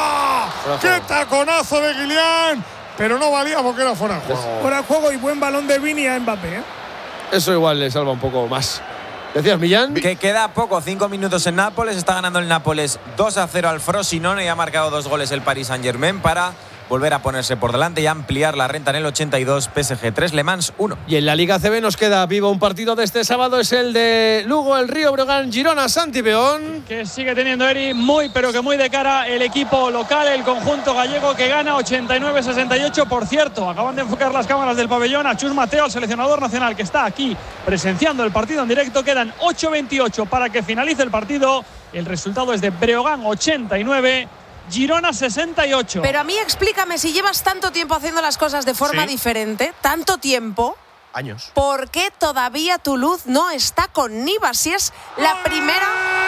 ¡Qué taconazo de Kylian! Pero no valía porque era fuera de juego. Fuera de juego y buen balón de Vini a Mbappé. Eso igual le salva un poco más. ¿Decías, Millán? Que queda poco, 5 minutos en Nápoles. Está ganando el Nápoles 2-0 al Frosinone y ha marcado 2 goles el Paris Saint-Germain para volver a ponerse por delante y ampliar la renta en el 82. PSG 3, Le Mans 1. Y en la Liga ACB nos queda vivo un partido de este sábado. Es el de Lugo, el Río Breogán, Girona, Santi Peón. Que sigue teniendo Eri muy de cara el equipo local, el conjunto gallego, que gana 89-68. Por cierto, acaban de enfocar las cámaras del pabellón a Chus Mateo, el seleccionador nacional, que está aquí presenciando el partido en directo. Quedan 8:28 para que finalice el partido. El resultado es de Breogán 89, Girona 68. Pero a mí explícame, si llevas tanto tiempo haciendo las cosas de forma diferente, tanto tiempo, años, ¿por qué todavía tu luz no está con Nivas? Si es la primera.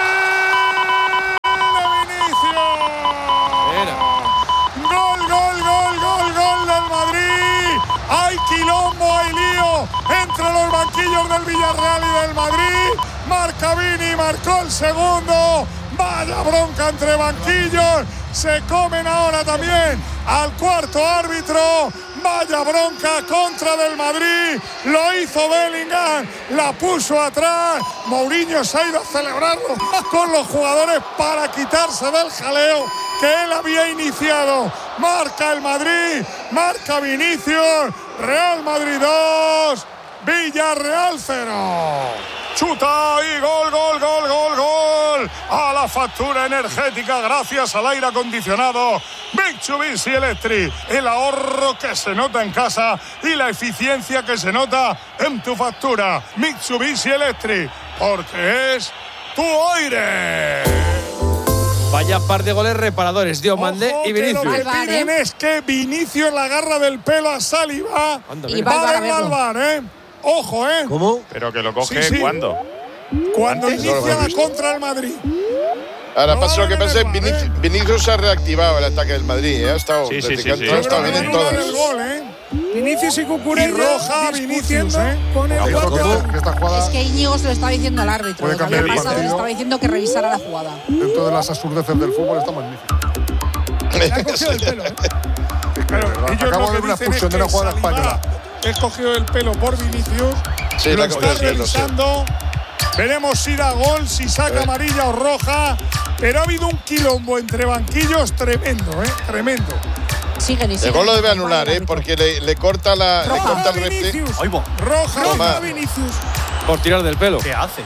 Gol del Madrid. Hay quilombo, hay lío entre los banquillos del Villarreal y del Madrid. Marca Vini, marcó el segundo. Vaya bronca entre banquillos. Se comen ahora también al cuarto árbitro. Vaya bronca contra del Madrid. Lo hizo Bellingham. La puso atrás. Mourinho se ha ido a celebrarlo con los jugadores para quitarse del jaleo que él había iniciado. Marca el Madrid. Marca Vinicius. Real Madrid 2. Villarreal 0. Chuta y gol, gol, gol, gol, gol. A la factura energética gracias al aire acondicionado Mitsubishi Electric. El ahorro que se nota en casa y la eficiencia que se nota en tu factura. Mitsubishi Electric, porque es tu aire. Vaya par de goles reparadores, Diomandé y Vinicius. Lo que piden es que Vinicius la agarra del pelo a Saliba y va al VAR, ¿eh? Ojo, ¿eh? ¿Cómo? Pero que lo coge ¿cuándo? Cuando ¿Antes? inicia la contra el Madrid. Ahora pasa lo que pasa es Vinicius se ha reactivado el ataque del Madrid, ¿eh? Ha estado, Sí. ha estado bien en todas. El gol, ¿eh? Vinicius y Cucurella Y roja Vinicius, ¿eh? con el Esta jugada, Es que Íñigo se lo estaba diciendo al árbitro. Puede Lo que había cambiar el pasado le partido. estaba diciendo que revisara la jugada. dentro de las absurdeces del fútbol, está magnífico. Le ha cogido el pelo, ¿eh? Acabo de ver una expulsión de una jugada española. He cogido el pelo por Vinicius. Sí, lo le ha está cogido el pelo, sí. revisando. Veremos si da gol, si saca amarilla o roja. Pero ha habido un quilombo entre banquillos tremendo, ¿eh? Tremendo. Siguen y El siguen. gol lo debe anular, porque le corta el reflejo. Vinicius. Oigo. Roja Toma. para Vinicius. Por tirar del pelo. ¿Qué hace?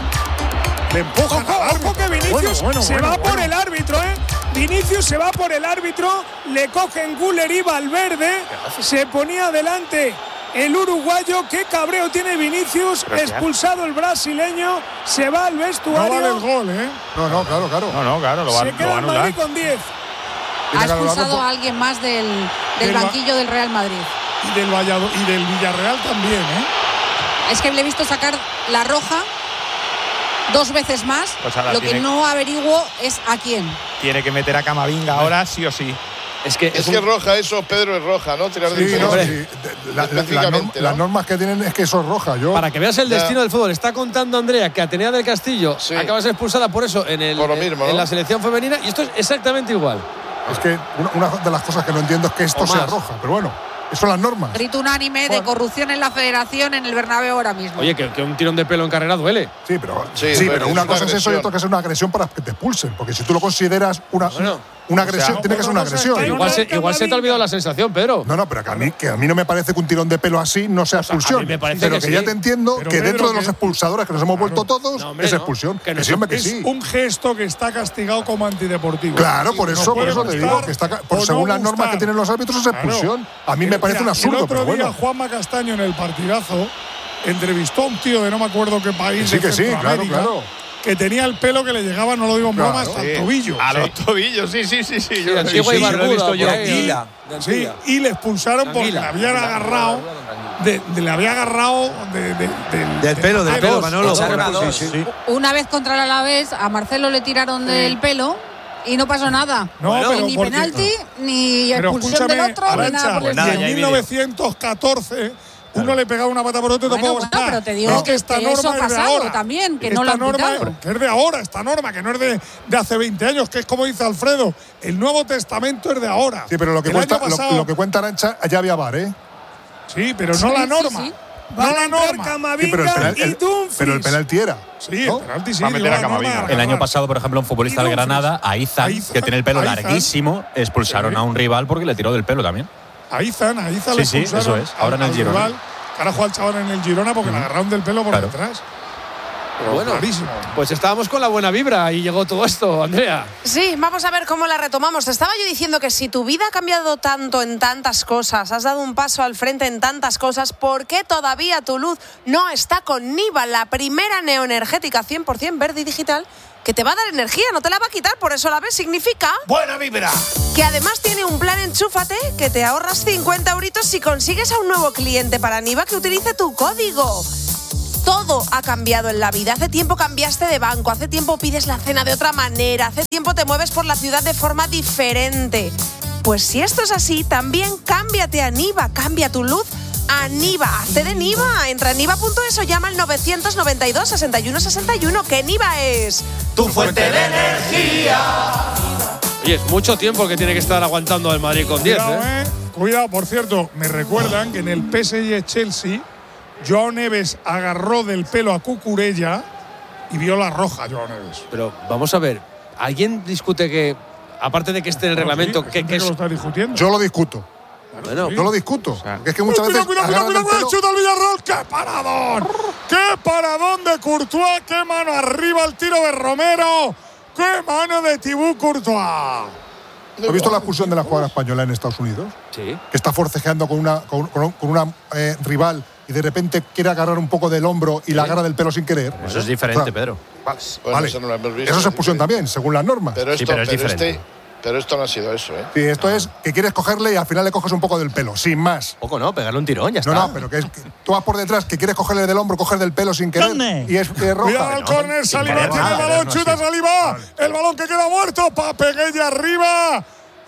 Le empujan al árbitro. Ojo que Vinicius se va por el árbitro, ¿eh? Vinicius se va por el árbitro, le cogen Güler y Valverde, se ponía adelante el uruguayo. Qué cabreo tiene Vinicius, expulsado el brasileño, se va al No vestuario. vale el gol, ¿eh? No, claro. No, claro, lo va Se a queda el anular. Madrid con 10. Ha expulsado a alguien más del banquillo del Real Madrid. Y del Valladolid y del Villarreal también, ¿eh? Es que le he visto sacar la roja 2 veces más. Pues ahora Lo que tiene- no averiguo es a quién. Tiene que meter a Camavinga ahora sí o sí. Es que Es que roja eso, Pedro, es roja, ¿no? Tirar del Sí, pelo. no, sí. Específicamente, Las ¿no? normas que tienen es que eso es roja. Para que veas el Ya. destino del fútbol, está contando Andrea que Atenea del Castillo Sí. acaba de ser expulsada por eso en Por lo mismo, en ¿no? la selección femenina y esto es exactamente igual. Es que una de las cosas que no entiendo es que esto O sea más. roja, pero bueno, eso son las normas. Grito unánime de corrupción en la federación en el Bernabéu ahora mismo. Oye, que un tirón de pelo en carrera duele. Sí, pero, Sí, sí, bueno, pero una es cosa una es eso y agresión. otra que es una agresión para que te expulsen. Porque si tú lo consideras una agresión, sea, tiene que ser una otra cosa es agresión. que Igual se te ha olvidado la sensación, Pedro. No, pero que a mí no me parece que un tirón de pelo así no sea expulsión. a mí me parece pero que que sí. ya te entiendo Pero, que Pedro, dentro de que- los expulsadores que nos hemos vuelto todos, No, hombre, es no. expulsión. Que no Que es sí, hombre, que Es sí. un gesto que está castigado como antideportivo. Claro, por No eso puede te digo gustar que está o por no según las normas gustar. que tienen los árbitros es expulsión. A mí me parece un Mira, absurdo, el otro pero día bueno. Juanma Castaño en el partidazo entrevistó a un tío de no me acuerdo qué país. Sí, de que sí, Centroamérica, claro. Que tenía el pelo que le llegaba, no lo digo en Claro. broma, hasta el Sí. tobillo. A los tobillos, sí. Yo lo he Antigua y visto. Sí, lo he barbuda, visto yo. por ahí. Anguila. Sí, y le expulsaron porque Anguila. le habían agarrado. Le había agarrado Del pelo, del pelo, Manolo. Echaron a dos. Sí. Una vez contra el Alavés, a Marcelo le tiraron del pelo y no pasó nada. No, Y pero ni porque- penalti, ni Pero expulsión del escúchame, otro, ni Arantxa, nada por el y nada, en ya hay vídeo. 1914 uno le pegaba una pata por otro y Bueno, tampoco bueno, está. pero te digo Es que esta que eso norma ha es de pasado ahora. también, que Esta no la han norma, quitado. que es de ahora, esta norma, que no es de hace 20 años, que es como dice Alfredo, el Nuevo Testamento es de ahora. Sí, pero lo que El año cuenta, pasado- lo que cuenta Arantxa, ya había VAR, ¿eh? Sí, pero no Sí, la sí, norma. sí. No Van a la entrar norma. Sí, Camavinga pero y Dumfries. pero el penalti era. Sí, ¿no? el penalti sí. Va a meter digo, a la norma Camavinga. de El año agarrar. pasado, por ejemplo, un futbolista del Y Dumfries. Granada, Aizan, que tiene el pelo Aizan. larguísimo, expulsaron a un rival porque le tiró del pelo también. Aizan Sí, le sí, expulsaron eso es. Ahora en el al Girona. rival. Ahora juega el chaval en el Girona porque le agarraron del pelo por Claro. detrás. Pero Bueno, clarísimo. pues estábamos con la buena vibra y llegó todo esto, Andrea. Sí, vamos a ver cómo la retomamos. Te estaba yo diciendo que si tu vida ha cambiado tanto en tantas cosas, has dado un paso al frente en tantas cosas, ¿por qué todavía tu luz no está con Niva, la primera neoenergética 100% verde y digital, que te va a dar energía, no te la va a quitar? Por eso la B significa ¡Buena vibra! que además tiene un plan Enchúfate que te ahorras 50 euritos si consigues a un nuevo cliente para Niva que utilice tu código. Todo ha cambiado en la vida. Hace tiempo cambiaste de banco, hace tiempo pides la cena de otra manera, hace tiempo te mueves por la ciudad de forma diferente. Pues si esto es así, también cámbiate a Niva, cambia tu luz a Niva. Hazte de Niva, entra en niva.es o llama al 992 61 61, que Niva es Tu fuente de energía. Oye, es mucho tiempo que tiene que estar aguantando el Madrid con 10. Cuidado, por cierto, me recuerdan que en el PSG-Chelsea, Joao Neves agarró del pelo a Cucurella y vio la roja, Joao Neves. Pero vamos a ver, ¿alguien discute que, aparte de que esté en el reglamento, que es… lo está discutiendo? Yo lo discuto. Bueno, yo lo discuto. Porque es que muchas veces. Cuidado, chuta el Villarreal. ¡Qué paradón! ¡Qué paradón de Courtois! ¡Qué mano arriba el tiro de Romero! ¡Qué mano de Thibaut Courtois! ¿Has visto la expulsión de la jugadora española en Estados Unidos? Sí. Que está forcejeando con una rival y de repente quiere agarrar un poco del hombro y la agarra del pelo sin querer. Eso es diferente, Pedro. Vale. Eso no lo hemos visto. Eso es expulsión también, según las normas. Pero esto, es diferente. Pero esto no ha sido eso, ¿eh? Sí, esto es que quieres cogerle y al final le coges un poco del pelo, sin más. Poco no, pegarle un tirón, ya está. No, pero que tú vas por detrás, que quieres cogerle del hombro, coger del pelo sin querer. Y es roja. Cuidado al córner, Saliba tiene el balón, chuta Saliba. El balón que queda muerto, Papeguella arriba.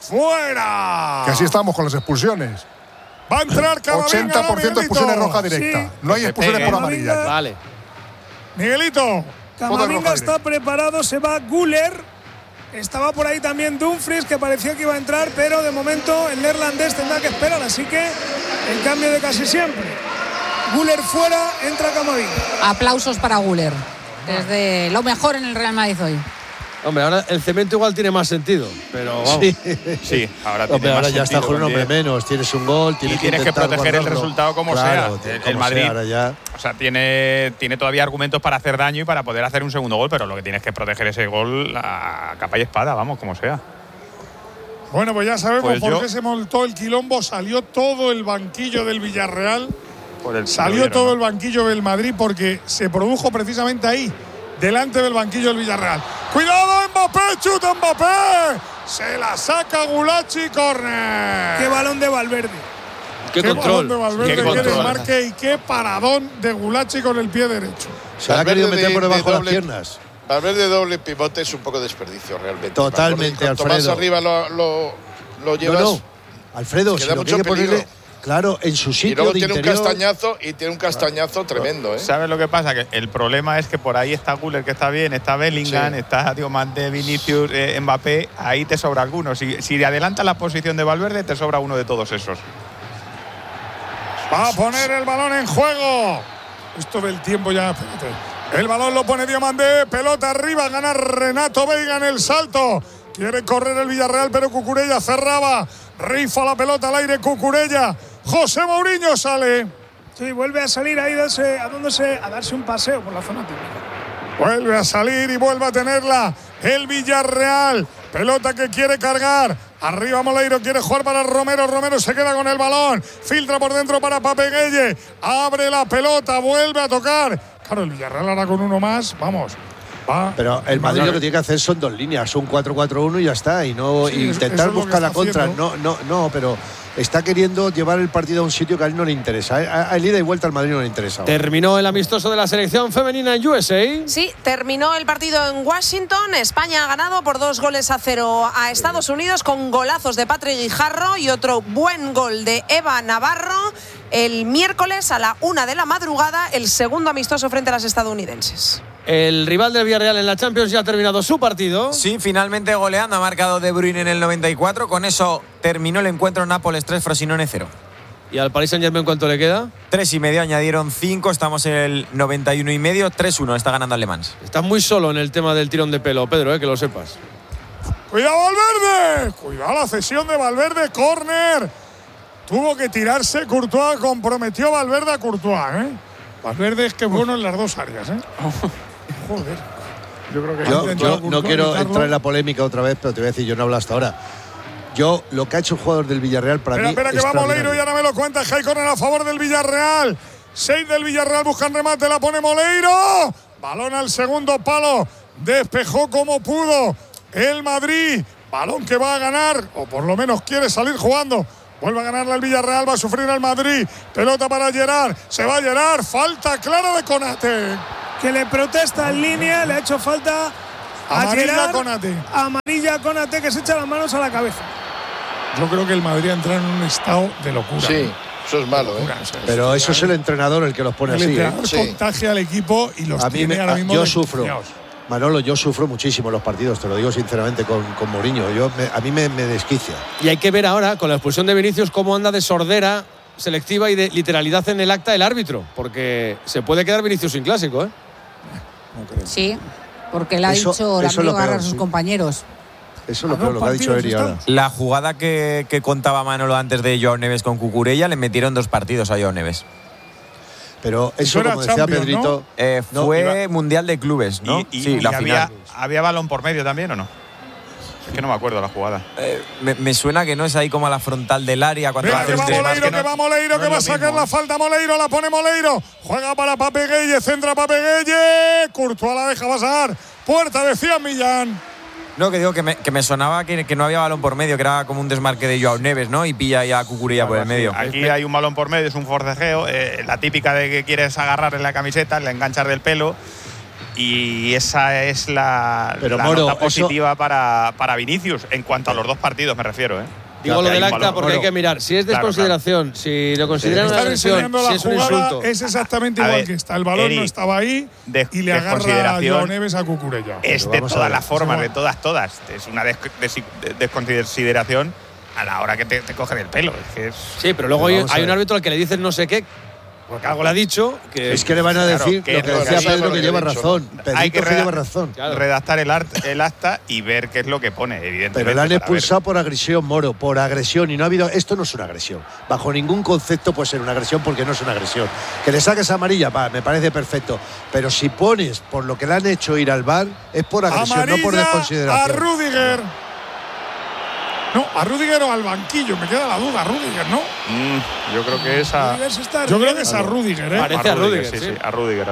¡Fuera! Que así estamos con las expulsiones. Va a entrar Camavinga. 80% expulsiones roja directa. Sí. No hay expulsiones por amarilla. Vale. Miguelito. Camavinga está preparado, se va Güler. Estaba por ahí también Dumfries, que parecía que iba a entrar, pero de momento el neerlandés tendrá que esperar, así que el cambio de casi siempre. Güler fuera, entra Camavinga. Aplausos para Güler. Desde lo mejor en el Real Madrid hoy. Hombre, ahora el cemento igual tiene más sentido, pero vamos. Sí, ahora tiene Hombre, ahora más ya está sentido con un hombre también. menos, tienes un gol, Y tienes que proteger el resultado como sea. El Madrid o sea, tiene todavía argumentos para hacer daño y para poder hacer un segundo gol, pero lo que tienes que proteger ese gol a capa y espada, vamos, como sea. Bueno, pues ya sabemos Pues por qué se montó el quilombo. Salió todo el banquillo del Villarreal. Salió todo el banquillo del Madrid porque se produjo precisamente ahí, delante del banquillo del Villarreal. ¡Cuidado, Mbappé! ¡Chuta Mbappé! Se la saca Gulachi, córner. ¡Qué balón de Valverde! ¡Qué control! Balón de Valverde, qué desmarque y qué paradón de Gulachi con el pie derecho. Se la ha querido meter por debajo de las piernas. Valverde doble pivote es un poco desperdicio realmente. Totalmente, Cuanto Alfredo. más arriba lo llevas. No. Alfredo, si lo que hay que ponerle, claro, en su sitio y luego de tiene interior. un castañazo tremendo, ¿eh? ¿Sabes lo que pasa? Que el problema es que por ahí está Güler, que está bien, está Bellingham, está Diomande, Vinicius, Mbappé, ahí te sobra alguno. Si adelantas la posición de Valverde, te sobra uno de todos esos. Va a poner el balón en juego. Esto del tiempo ya, espérate. El balón lo pone Diomandé, pelota arriba, gana Renato Veiga en el salto. Quiere correr el Villarreal, pero Cucurella cerraba. Rifa la pelota al aire Cucurella. José Mourinho sale. Sí, vuelve a salir ahí a darse un paseo por la zona típica. Vuelve a salir y vuelve a tenerla el Villarreal. Pelota que quiere cargar. Arriba Moleiro, quiere jugar para Romero. Romero se queda con el balón. Filtra por dentro para Papeguelle. Abre la pelota, vuelve a tocar. Claro, el Villarreal ahora con uno más. Vamos. Va. Pero el Madrid lo que tiene que hacer son dos líneas, un 4-4-1 y ya está. Y no intentar buscar la contra. No, pero está queriendo llevar el partido a un sitio que a él no le interesa. A ida y vuelta al Madrid no le interesa. Terminó el amistoso de la selección femenina en USA. Sí, terminó el partido en Washington. España ha ganado por 2-0 a Estados Unidos con golazos de Patrick Guijarro y otro buen gol de Eva Navarro. El miércoles a la 1 de la madrugada, el segundo amistoso frente a las estadounidenses. El rival del Villarreal en la Champions ya ha terminado su partido. Sí, finalmente goleando, ha marcado De Bruyne en el 94. Con eso terminó el encuentro. Nápoles 3, Frosinone 0. ¿Y al Paris Saint-Germain cuánto le queda? 3,5, añadieron 5, estamos en el 91,5, 3-1, está ganando Le Mans. Estás muy solo en el tema del tirón de pelo, Pedro, que lo sepas. ¡Cuidado Valverde! ¡Cuidado la cesión de Valverde! ¡Córner! Tuvo que tirarse Courtois, comprometió Valverde a Courtois, ¿eh? Valverde es que bueno en las dos áreas, ¿eh? Joder. Yo creo que yo no quiero entrar en la polémica otra vez, pero te voy a decir, yo no hablo hasta ahora. Yo, lo que ha hecho el jugador del Villarreal para mí. Espera, que va Moleiro y ahora me lo cuenta. Hay córner a favor del Villarreal. 6 del Villarreal, buscan remate, la pone Moleiro. Balón al segundo palo. Despejó como pudo el Madrid. Balón que va a ganar, o por lo menos quiere salir jugando. Vuelve a ganarla el Villarreal, va a sufrir el Madrid. Pelota para Gerard. Se va Gerard. Falta clara de Konate. Que le protesta en línea, le ha hecho falta a amarilla Gerard. Konate. Amarilla Konate, que se echa las manos a la cabeza. Yo creo que el Madrid entra en un estado de locura. Sí, eso es malo, ¿eh? Pero eso es el entrenador el que los pone el así. entrenador contagia al equipo y los tiene ahora mismo. Yo sufro. Manolo, yo sufro muchísimo los partidos, te lo digo sinceramente, con Mourinho. A mí me desquicia. Y hay que ver ahora, con la expulsión de Vinicius, cómo anda de sordera selectiva y de literalidad en el acta el árbitro, porque se puede quedar Vinicius sin clásico, ¿eh? Sí, porque le ha dicho Ramiro Garra a sus compañeros. Eso es lo peor, lo que ha dicho Eri ahora. La jugada que contaba Manolo antes de Joao Neves con Cucurella, le metieron 2 partidos a Joao Neves. Pero eso, como decía Pedrito, ¿no? Fue Mundial de Clubes, ¿no? Sí, la final. ¿Había balón por medio también o no? Es que no me acuerdo la jugada. Me suena que no es ahí como a la frontal del área. Cuando Mira, que va Moleiro, que va a sacar la falta Moleiro, la pone Moleiro. Juega para Pape Gueye, centra Pape Gueye. Courtois la deja pasar. Puerta, decía Millán. No, que digo que me sonaba que no había balón por medio, que era como un desmarque de Joao Neves, ¿no? Y pilla ya a Cucurella por el medio. Aquí hay un balón por medio, es un forcejeo. La típica de que quieres agarrar en la camiseta, le enganchar del pelo. Y esa es la nota positiva para Vinicius, en cuanto a los 2 partidos me refiero, ¿eh? Digo lo del acta porque hay que mirar si es desconsideración, si lo consideran una agresión, si es un insulto. Es exactamente igual que está. El balón no estaba ahí y le agarra a Joao Neves a Cucurella. Es de todas las formas, de todas. Es una desconsideración a la hora que te cogen el pelo. Sí, pero luego hay un árbitro al que le dicen no sé qué, porque algo le ha dicho. Es que le van a decir lo que decía Pedro, que lleva razón. Hay que lleva razón. Redactar el acta y ver qué es lo que pone, evidentemente. Pero le han expulsado por agresión, Moro, por agresión. Y no ha habido. Esto no es una agresión. Bajo ningún concepto puede ser una agresión porque no es una agresión. Que le saques amarilla, me parece perfecto. Pero si pones por lo que le han hecho ir al VAR, es por agresión, amarilla, no por desconsideración. A Rüdiger. No, a Rüdiger o al banquillo, me queda la duda, Rüdiger, ¿no? Yo creo que es a. Yo creo que es a Rüdiger, ¿eh? Parece a Rüdiger, sí, a Rüdiger.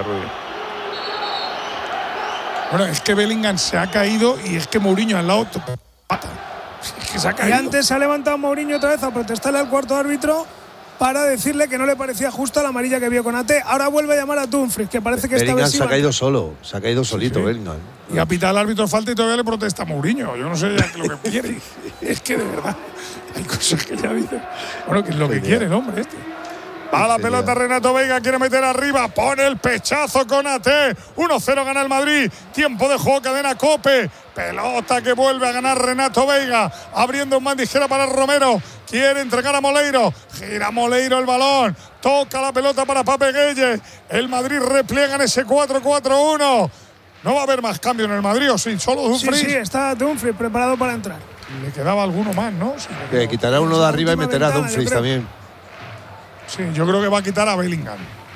Bueno, es que Bellingham se ha caído y es que Mourinho al lado pata. Es que se ha caído. Y antes se ha levantado Mourinho otra vez a protestarle al cuarto árbitro para decirle que no le parecía justa la amarilla que vio con Ate. Ahora vuelve a llamar a Dumfries, que parece que esta vez se ha caído solo, se ha caído solito, Bellingham. Y ha pitado al árbitro falta y todavía le protesta a Mourinho. Yo no sé ya lo que quiere. Es que de verdad hay cosas que ya dicen. Bueno, que es lo que quiere el hombre este. Va la pelota Renato Veiga, quiere meter arriba, pone el pechazo con Ate. 1-0 gana el Madrid. Tiempo de juego, cadena COPE. Pelota que vuelve a ganar Renato Veiga, abriendo un mano izquierda para Romero. Quiere entregar a Moleiro. Gira Moleiro el balón. Toca la pelota para Pape Gueye. El Madrid repliega en ese 4-4-1. No va a haber más cambio en el Madrid, ¿o sí? Solo Dumfries. Sí, está Dumfries preparado para entrar. Le quedaba alguno más, ¿no? Sí, quitará uno de arriba y meterá a Dumfries también. Sí, yo creo que va a quitar a Bellingham.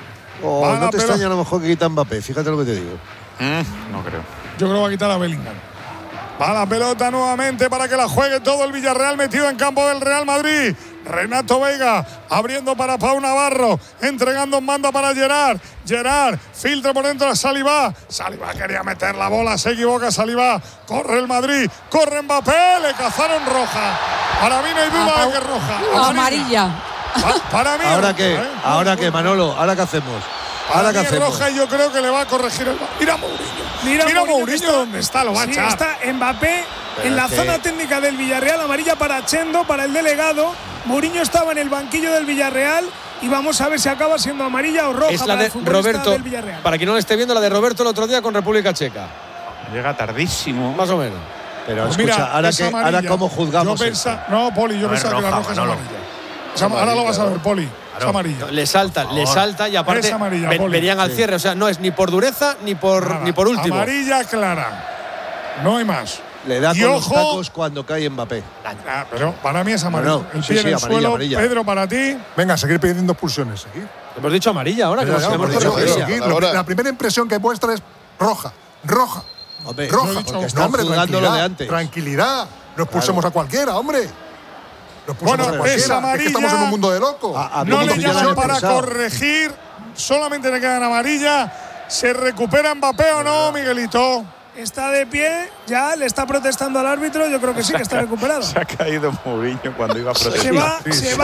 No te extraña a lo mejor que quita a Mbappé, fíjate lo que te digo. No creo. Yo creo que va a quitar a Bellingham. Va la pelota nuevamente para que la juegue todo el Villarreal, metido en campo del Real Madrid. Renato Veiga abriendo para Pau Navarro, entregando un mando para Gerard. Gerard filtra por dentro a Saliba. Saliba quería meter la bola, se equivoca Saliba. Corre el Madrid, corre Mbappé, le cazaron roja. Para mí no hay duda de que es roja. Amarilla. Para mí. ¿Ahora qué, Manolo? ¿Ahora qué hacemos? Ahora qué hacemos. Roja y yo creo que le va a corregir el. Mira Mourinho. Mira Mourinho dónde está, lo va a echar. Está Mbappé en la zona técnica del Villarreal, amarilla para Chendo, para el delegado. Mourinho estaba en el banquillo del Villarreal y vamos a ver si acaba siendo amarilla o roja. Es la de Roberto. Para quien no lo esté viendo, la de Roberto el otro día con República Checa. Llega tardísimo. Más o menos. Pero pues escucha, ahora cómo juzgamos. Poli, yo pensaba que la roja es amarilla. Ahora lo vas a ver, Poli. Es amarilla. Le salta y aparte amarilla, venían al cierre. O sea, no es ni por dureza ni por último. Amarilla clara. No hay más. Le da con los tacos cuando cae Mbappé. Pero para mí es amarilla. El pie en el suelo. Amarilla. Pedro, para ti. Venga, seguir pidiendo expulsiones. Seguir. Hemos dicho amarilla ahora. La primera impresión que muestra es roja. Roja. Hombre, roja. Porque están jugando lo de antes. Tranquilidad. No expulsemos a cualquiera, hombre. Bueno, es amarilla. Es que estamos en un mundo de locos. No le llaman para corregir. Solamente le quedan amarilla. ¿Se recupera Mbappé o no, Miguelito? Está de pie, ya le está protestando al árbitro. Yo creo que sí, que está recuperado. Se ha caído Mourinho cuando iba a protestar. Se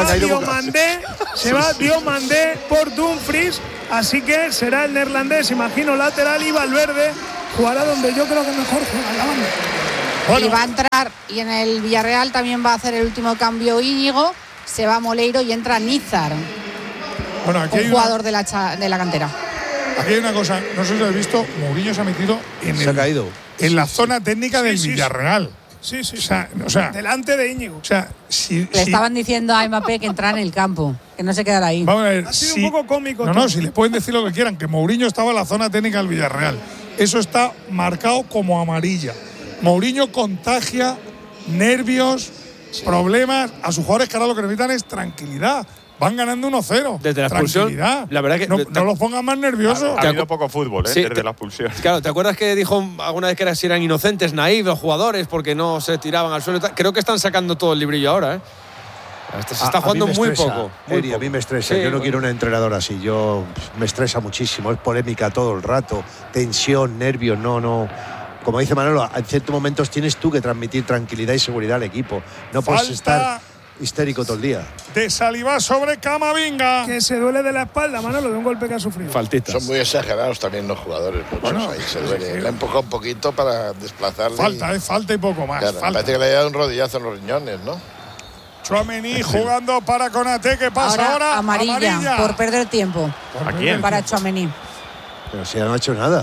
va Diomandé por Dumfries. Así que será el neerlandés, imagino, lateral, y Valverde jugará donde yo creo que mejor juega, la banda. Bueno. Y va a entrar, y en el Villarreal también va a hacer el último cambio Íñigo, se va Moleiro y entra Nízar, bueno, aquí un jugador de la cantera. Aquí hay una cosa, no sé si lo habéis visto, Mourinho se ha metido se ha caído. En la zona técnica del Villarreal. Sí. O sea, delante de Íñigo. O sea, Le estaban diciendo a Mbappé que entrara en el campo, que no se quedara ahí. Vamos a ver, Ha sido un poco cómico. No, si le pueden decir lo que quieran, que Mourinho estaba en la zona técnica del Villarreal. Eso está marcado como amarilla. Mourinho contagia nervios, problemas a sus jugadores, que ahora lo que necesitan es tranquilidad. Van ganando 1-0. Desde la expulsión, la verdad que no los pongan más nerviosos. Ha habido poco fútbol, Sí, desde la expulsión. Claro, ¿te acuerdas que dijo alguna vez que si eran inocentes, naïves los jugadores porque no se tiraban al suelo y tal? Creo que están sacando todo el librillo ahora, ¿eh? Se está jugando muy poco. A mí me estresa. Sí, yo no quiero un entrenador así. Me estresa muchísimo. Es polémica todo el rato. Tensión, nervios. No. Como dice Manolo, en ciertos momentos tienes tú que transmitir tranquilidad y seguridad al equipo. No puedes estar histérico todo el día. De Saliba sobre Camavinga. Que se duele de la espalda, Manolo, de un golpe que ha sufrido. Faltitas. Son muy exagerados también los jugadores. Muchos ahí se duele. Le ha empujado un poquito para desplazarle. Falta y poco más. Claro, parece que le ha dado un rodillazo en los riñones, ¿no? Tchouaméni jugando para Konaté. ¿Qué pasa ahora? Amarilla, por perder tiempo. ¿A quién? Para Tchouaméni. Pero si no ha hecho nada.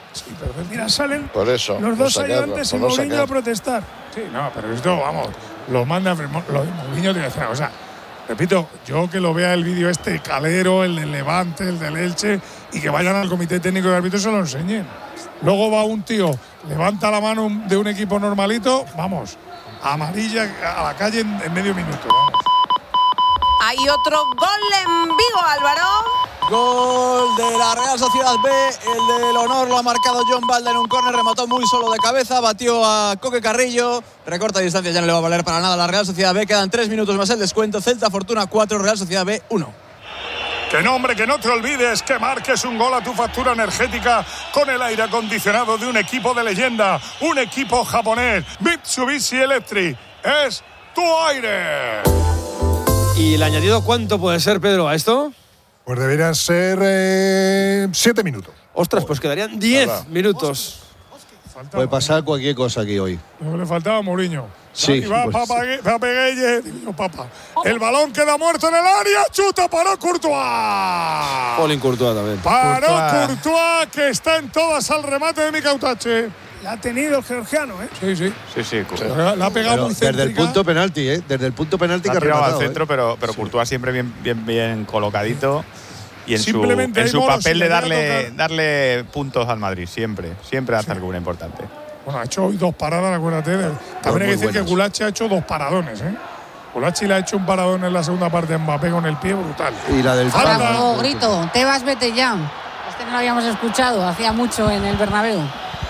Mira, salen Por eso, los dos por sacarlo, ayudantes y por no Mourinho sacar. a protestar. Sí, no, pero esto, vamos, lo manda lo de Mourinho. Te voy a decir una cosa. Repito, yo que lo vea el vídeo Calero, el del Levante, el del Elche, y que vayan al comité técnico de árbitros y se lo enseñen. Luego va un tío, levanta la mano de un equipo normalito, vamos, amarilla a la calle en medio minuto, vamos. Hay otro gol en Vigo, Álvaro. Gol de la Real Sociedad B, el del honor lo ha marcado John Balda en un córner, remató muy solo de cabeza, batió a Coque Carrillo, recorta distancia, ya no le va a valer para nada a la Real Sociedad B, quedan 3 minutos más el descuento, Celta Fortuna 4, Real Sociedad B 1. Que nombre, que no te olvides que marques un gol a tu factura energética con el aire acondicionado de un equipo de leyenda, un equipo japonés, Mitsubishi Electric, es tu aire. ¿Y el añadido cuánto puede ser, Pedro, a esto? Pues deberían ser 7 minutos. Ostras, pues quedarían 10 minutos. Puede pasar cualquier cosa aquí hoy. Le faltaba a Mourinho. Sí, Aquí va pues. Papa Gueye, digo, Papa. El balón queda muerto en el área, chuta, paró Courtois. Colin Courtois también. Paró Courtois, que está en todas al remate de Mika Utache. La ha tenido el georgiano, ¿eh? Sí. Sí. La ha pegado muy desde el punto penalti, ¿eh? Desde el punto penalti que ha tirado rematado. al centro, pero Courtois siempre bien colocadito. Y en Simplemente su hay moros, papel si de le voy a darle puntos al Madrid, siempre hace alguna importante. Bueno, ha hecho hoy 2 paradas, acuérdate. También hay que decir que Gulachi ha hecho 2 paradones, ¿eh? Gulachi le ha hecho un paradón en la segunda parte de Mbappé con el pie brutal. Y la del Bravo, grito. Tebas, vete ya. Este no lo habíamos escuchado, hacía mucho en el Bernabéu.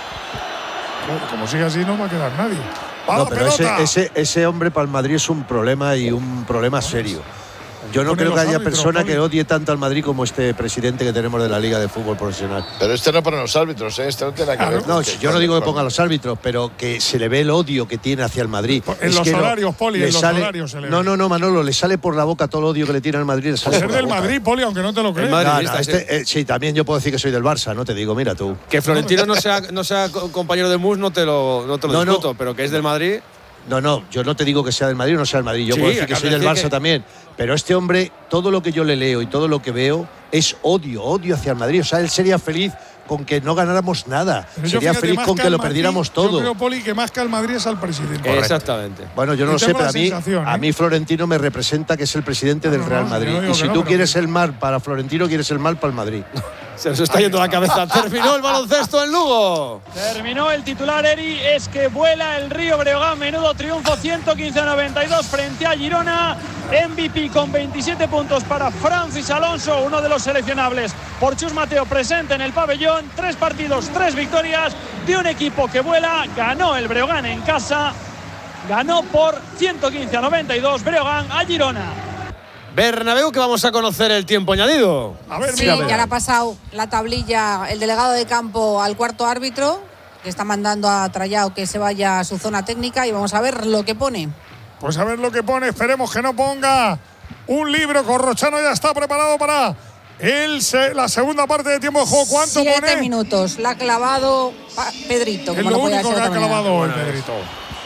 Como sigue así, no va a quedar nadie. No, pero ese hombre para el Madrid es un problema y un problema serio. Yo no creo que haya persona que odie tanto al Madrid como este presidente que tenemos de la Liga de Fútbol Profesional. Pero este no pone los árbitros, ¿eh? Este no tiene nada que ver. No, yo no digo que ponga los árbitros, pero que se le ve el odio que tiene hacia el Madrid. En los horarios, Poli, en los horarios se le ve. No, Manolo, le sale por la boca todo el odio que le tiene al Madrid. Pues es del Madrid, Poli, aunque no te lo creas. Sí, también yo puedo decir que soy del Barça, no te digo, mira tú. Que Florentino no sea compañero de Mus, no te lo discuto, pero que es del Madrid. No, yo no te digo que sea del Madrid o no sea del Madrid. Yo puedo decir que soy del Barça también. Pero este hombre, todo lo que yo le leo y todo lo que veo es odio hacia el Madrid. O sea, él sería feliz con que no ganáramos nada. Sería feliz con que lo perdiéramos todo. Yo creo, Poli, que más que al Madrid es al presidente. Correcto. Exactamente. Bueno, yo no lo sé, pero a mí Florentino me representa que es el presidente del Real Madrid. Y si tú quieres el mal para Florentino, quieres el mal para el Madrid. Se nos está yendo la cabeza. Terminó el baloncesto en Lugo. Terminó el titular, Eri, es que vuela el Río Breogán. Menudo triunfo, 115-92 frente a Girona. MVP con 27 puntos para Francis Alonso, uno de los seleccionables por Chus Mateo, presente en el pabellón. 3 partidos, 3 victorias de un equipo que vuela. Ganó el Breogán en casa. Ganó por 115-92 Breogán a Girona. Bernabéu, que vamos a conocer el tiempo añadido. Sí, ya le ha pasado la tablilla el delegado de campo al cuarto árbitro, que está mandando a Trayao que se vaya a su zona técnica, y vamos a ver lo que pone. Pues a ver lo que pone, esperemos que no ponga un libro. Corrochano ya está preparado para la segunda parte de tiempo de juego. ¿Cuánto 7 pone? minutos, la ha clavado Pedrito. Es lo único que ha clavado el Pedrito.